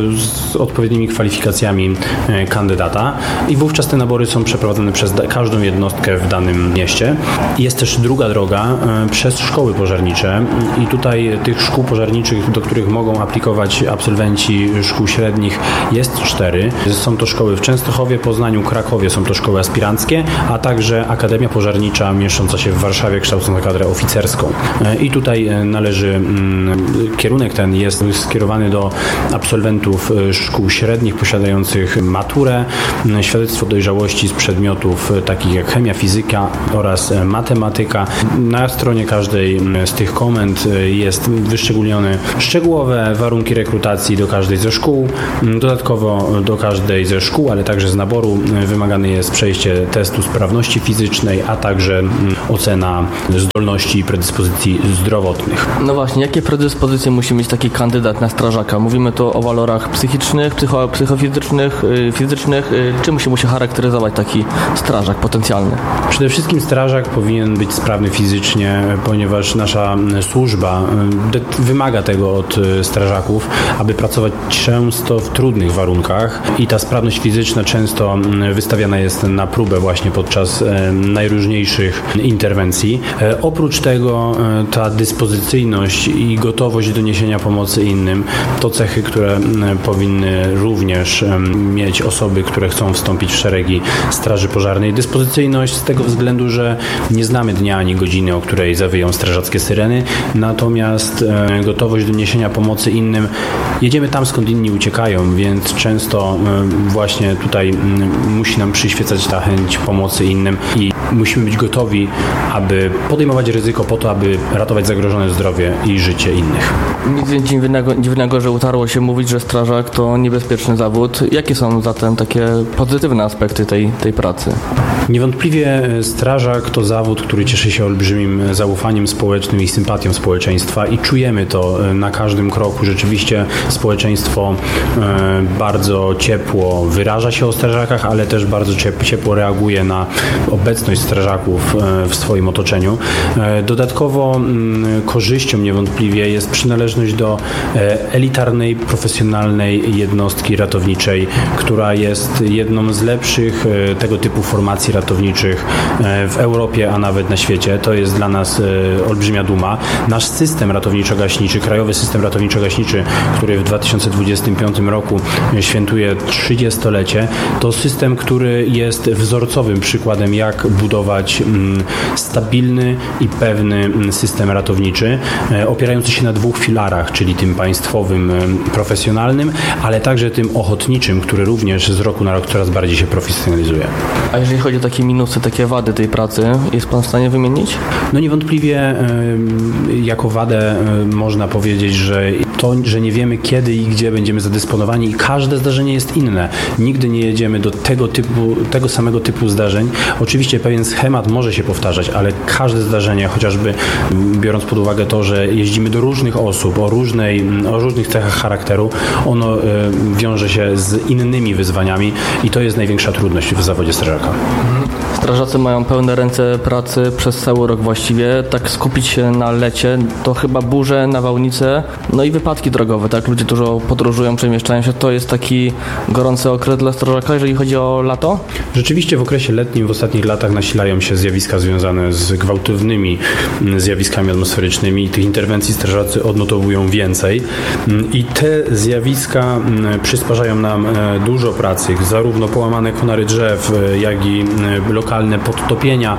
z odpowiednimi kwalifikacjami kandydata i wówczas te nabory są przeprowadzone przez każdą jednostkę w danym mieście. Jest też druga droga przez szkoły pożarnicze i tutaj tych szkół pożarniczych, do których mogą aplikować absolwenci szkół średnich, jest cztery. Są to szkoły w Częstochowie, Poznaniu, Krakowie, są to szkoły aspiranckie, a także Akademia Pożarnicza mieszcząca się w Warszawie, kształcąca kadrę oficerską. I tutaj należy, kierunek ten jest skierowany do absolwentów szkół średnich posiadających maturę, świadectwo dojrzałości z przedmiotów takich jak chemia, fizyka oraz matematyka. Na stronie każdej z tych komend jest wyszczególnione szczegółowe warunki rekrutacji do każdej ze szkół. Dodatkowo do każdej ze szkół, ale także z naboru wymagane jest przejście testu sprawności fizycznej, a także ocena zdolności i predyspozycji zdrowotnych. No właśnie, jakie predyspozycje musi mieć taki kandydat na strażaka? Mówimy tu o walorach psychicznych, psycho, psychofizycznych, yy, fizycznych. Yy, czym się musi charakteryzować taki strażak potencjalny? Przede wszystkim strażak powinien być sprawny fizycznie, ponieważ nasza służba wymaga tego od strażaków, aby pracować często w trudnych warunkach i ta sprawność fizyczna często wystawiana jest na próbę właśnie podczas najróżniejszych interwencji. Oprócz tego ta dyspozycyjność i gotowość do niesienia pomocy innym to cechy, które powinny również mieć osoby, które chcą wstąpić w szeregi Straży Pożarnej. Dyspozycyjność z tego względu, że nie znamy dnia ani godziny, o której zawyją strażackie syreny, natomiast gotowość do niesienia pomocy innym, jedziemy tam, skąd inni uciekają, więc często właśnie tutaj musi nam przyświecać ta chęć pomocy innym i musimy być gotowi, aby podejmować ryzyko po to, aby ratować zagrożone zdrowie i życie innych. Nic więc dziwnego, dziwnego, że utarło się mówić, że strażak to niebezpieczny zawód. Jakie są zatem takie pozytywne aspekty tej, tej pracy? Niewątpliwie strażak to zawód, który cieszy się olbrzymim zaufaniem społecznym i sympatią społeczeństwa i czujemy to na każdym kroku. Rzeczywiście społeczeństwo bardzo ciepło wyraża się o strażakach, ale też bardzo ciepło reaguje na obecność strażaków w swoim otoczeniu. Dodatkowo korzyścią niewątpliwie jest przynależność do elitarnej, profesjonalnej jednostki ratowniczej, która jest jedną z lepszych tego typu formacji ratowniczych w Europie, a nawet na świecie. To jest dla nas olbrzymia duma. Nasz system ratowniczo-gaśniczy, krajowy system ratowniczo-gaśniczy, który w dwa tysiące dwudziestym piątym roku świętuje trzydziestolecie, to system, który jest wzorcowym przykładem, jak budować stabilny i pewny system ratowniczy, opierający się na dwóch filarach, czyli tym państwowym, profesjonalnym, ale także tym ochotniczym, który również z roku na rok coraz bardziej się profesjonalizuje. A jeżeli chodzi o takie minusy, takie wady tej pracy, jest Pan w stanie wymienić? No niewątpliwie jako wadę można powiedzieć, że to, że nie wiemy kiedy i gdzie będziemy zadysponowani i każde zdarzenie jest inne. Nigdy nie jedziemy do tego typu, tego samego typu zdarzeń. Oczywiście pewien schemat może się powtarzać, ale każde zdarzenie, chociażby biorąc pod uwagę to, że jeździmy do różnych osób o, różnej, o różnych cechach charakteru, ono wiąże się z innymi wyzwaniami i to jest największa trudność w zawodzie strażaka. Strażacy mają pełne ręce pracy przez cały rok właściwie. Tak skupić się na lecie, to chyba burze, nawałnice, no i wypadki drogowe, tak? Ludzie dużo podróżują, przemieszczają się. To jest taki gorący okres dla strażaka, jeżeli chodzi o lato? Rzeczywiście w okresie letnim w ostatnich latach nasilają się zjawiska związane z gwałtownymi zjawiskami atmosferycznymi i tych interwencji strażacy odnotowują więcej. I te zjawiska przysparzają nam dużo pracy, zarówno połamane konary drzew, jak i lokalne podtopienia,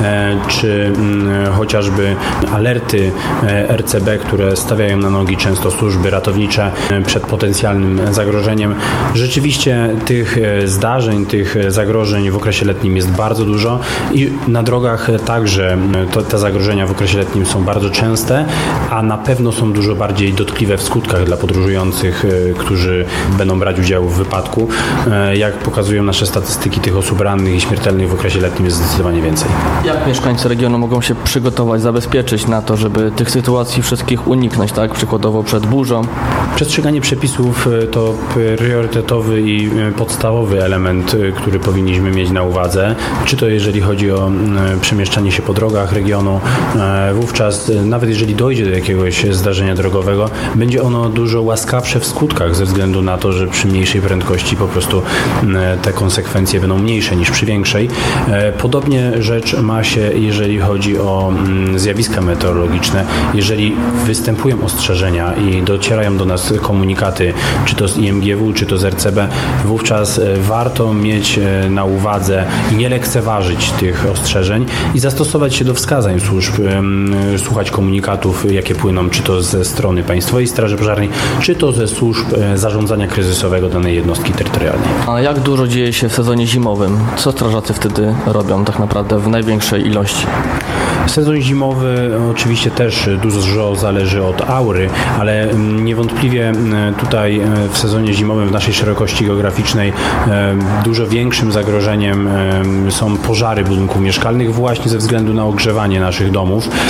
czy chociażby alerty R C B, które stawiają na nogi często służby ratownicze przed potencjalnym zagrożeniem. Rzeczywiście tych zdarzeń, tych zagrożeń w okresie letnim jest bardzo dużo i na drogach także to, te zagrożenia w okresie letnim są bardzo częste, a na pewno są dużo bardziej dotkliwe w skutkach dla podróżujących, którzy będą brać udział w wypadku. Jak pokazują nasze statystyki, tych osób rannych i śmiertelnych w okresie letnim jest zdecydowanie więcej. Jak mieszkańcy regionu mogą się przygotować, zabezpieczyć na to, żeby tych sytuacji wszystkich uniknąć, tak? Przykładowo przed burzą? Przestrzeganie przepisów to priorytetowy i podstawowy element, który powinniśmy mieć na uwadze. Czy to jeżeli chodzi o przemieszczanie się po drogach regionu, wówczas nawet jeżeli dojdzie do jakiegoś zdarzenia drogowego, będzie ono dużo łaskawsze w skutkach ze względu na to, że przy mniejszej prędkości po prostu te konsekwencje będą mniejsze niż przy większej. Podobnie rzecz ma się, jeżeli chodzi o zjawiska meteorologiczne. Jeżeli występują ostrzeżenia i docierają do nas komunikaty, czy to z I M G W, czy to z R C B, wówczas warto mieć na uwadze i nie lekceważyć tych ostrzeżeń i zastosować się do wskazań służb, słuchać komunikatów, jakie płyną, czy to ze strony Państwowej Straży Pożarnej, czy to ze służb zarządzania kryzysowego danej jednostki terytorialnej. A jak dużo dzieje się w sezonie zimowym? Co strażacy wtedy robią tak naprawdę w największej ilości? Sezon zimowy oczywiście też dużo zależy od aury, ale niewątpliwie tutaj w sezonie zimowym w naszej szerokości geograficznej dużo większym zagrożeniem są pożary budynków mieszkalnych właśnie ze względu na ogrzewanie naszych domów.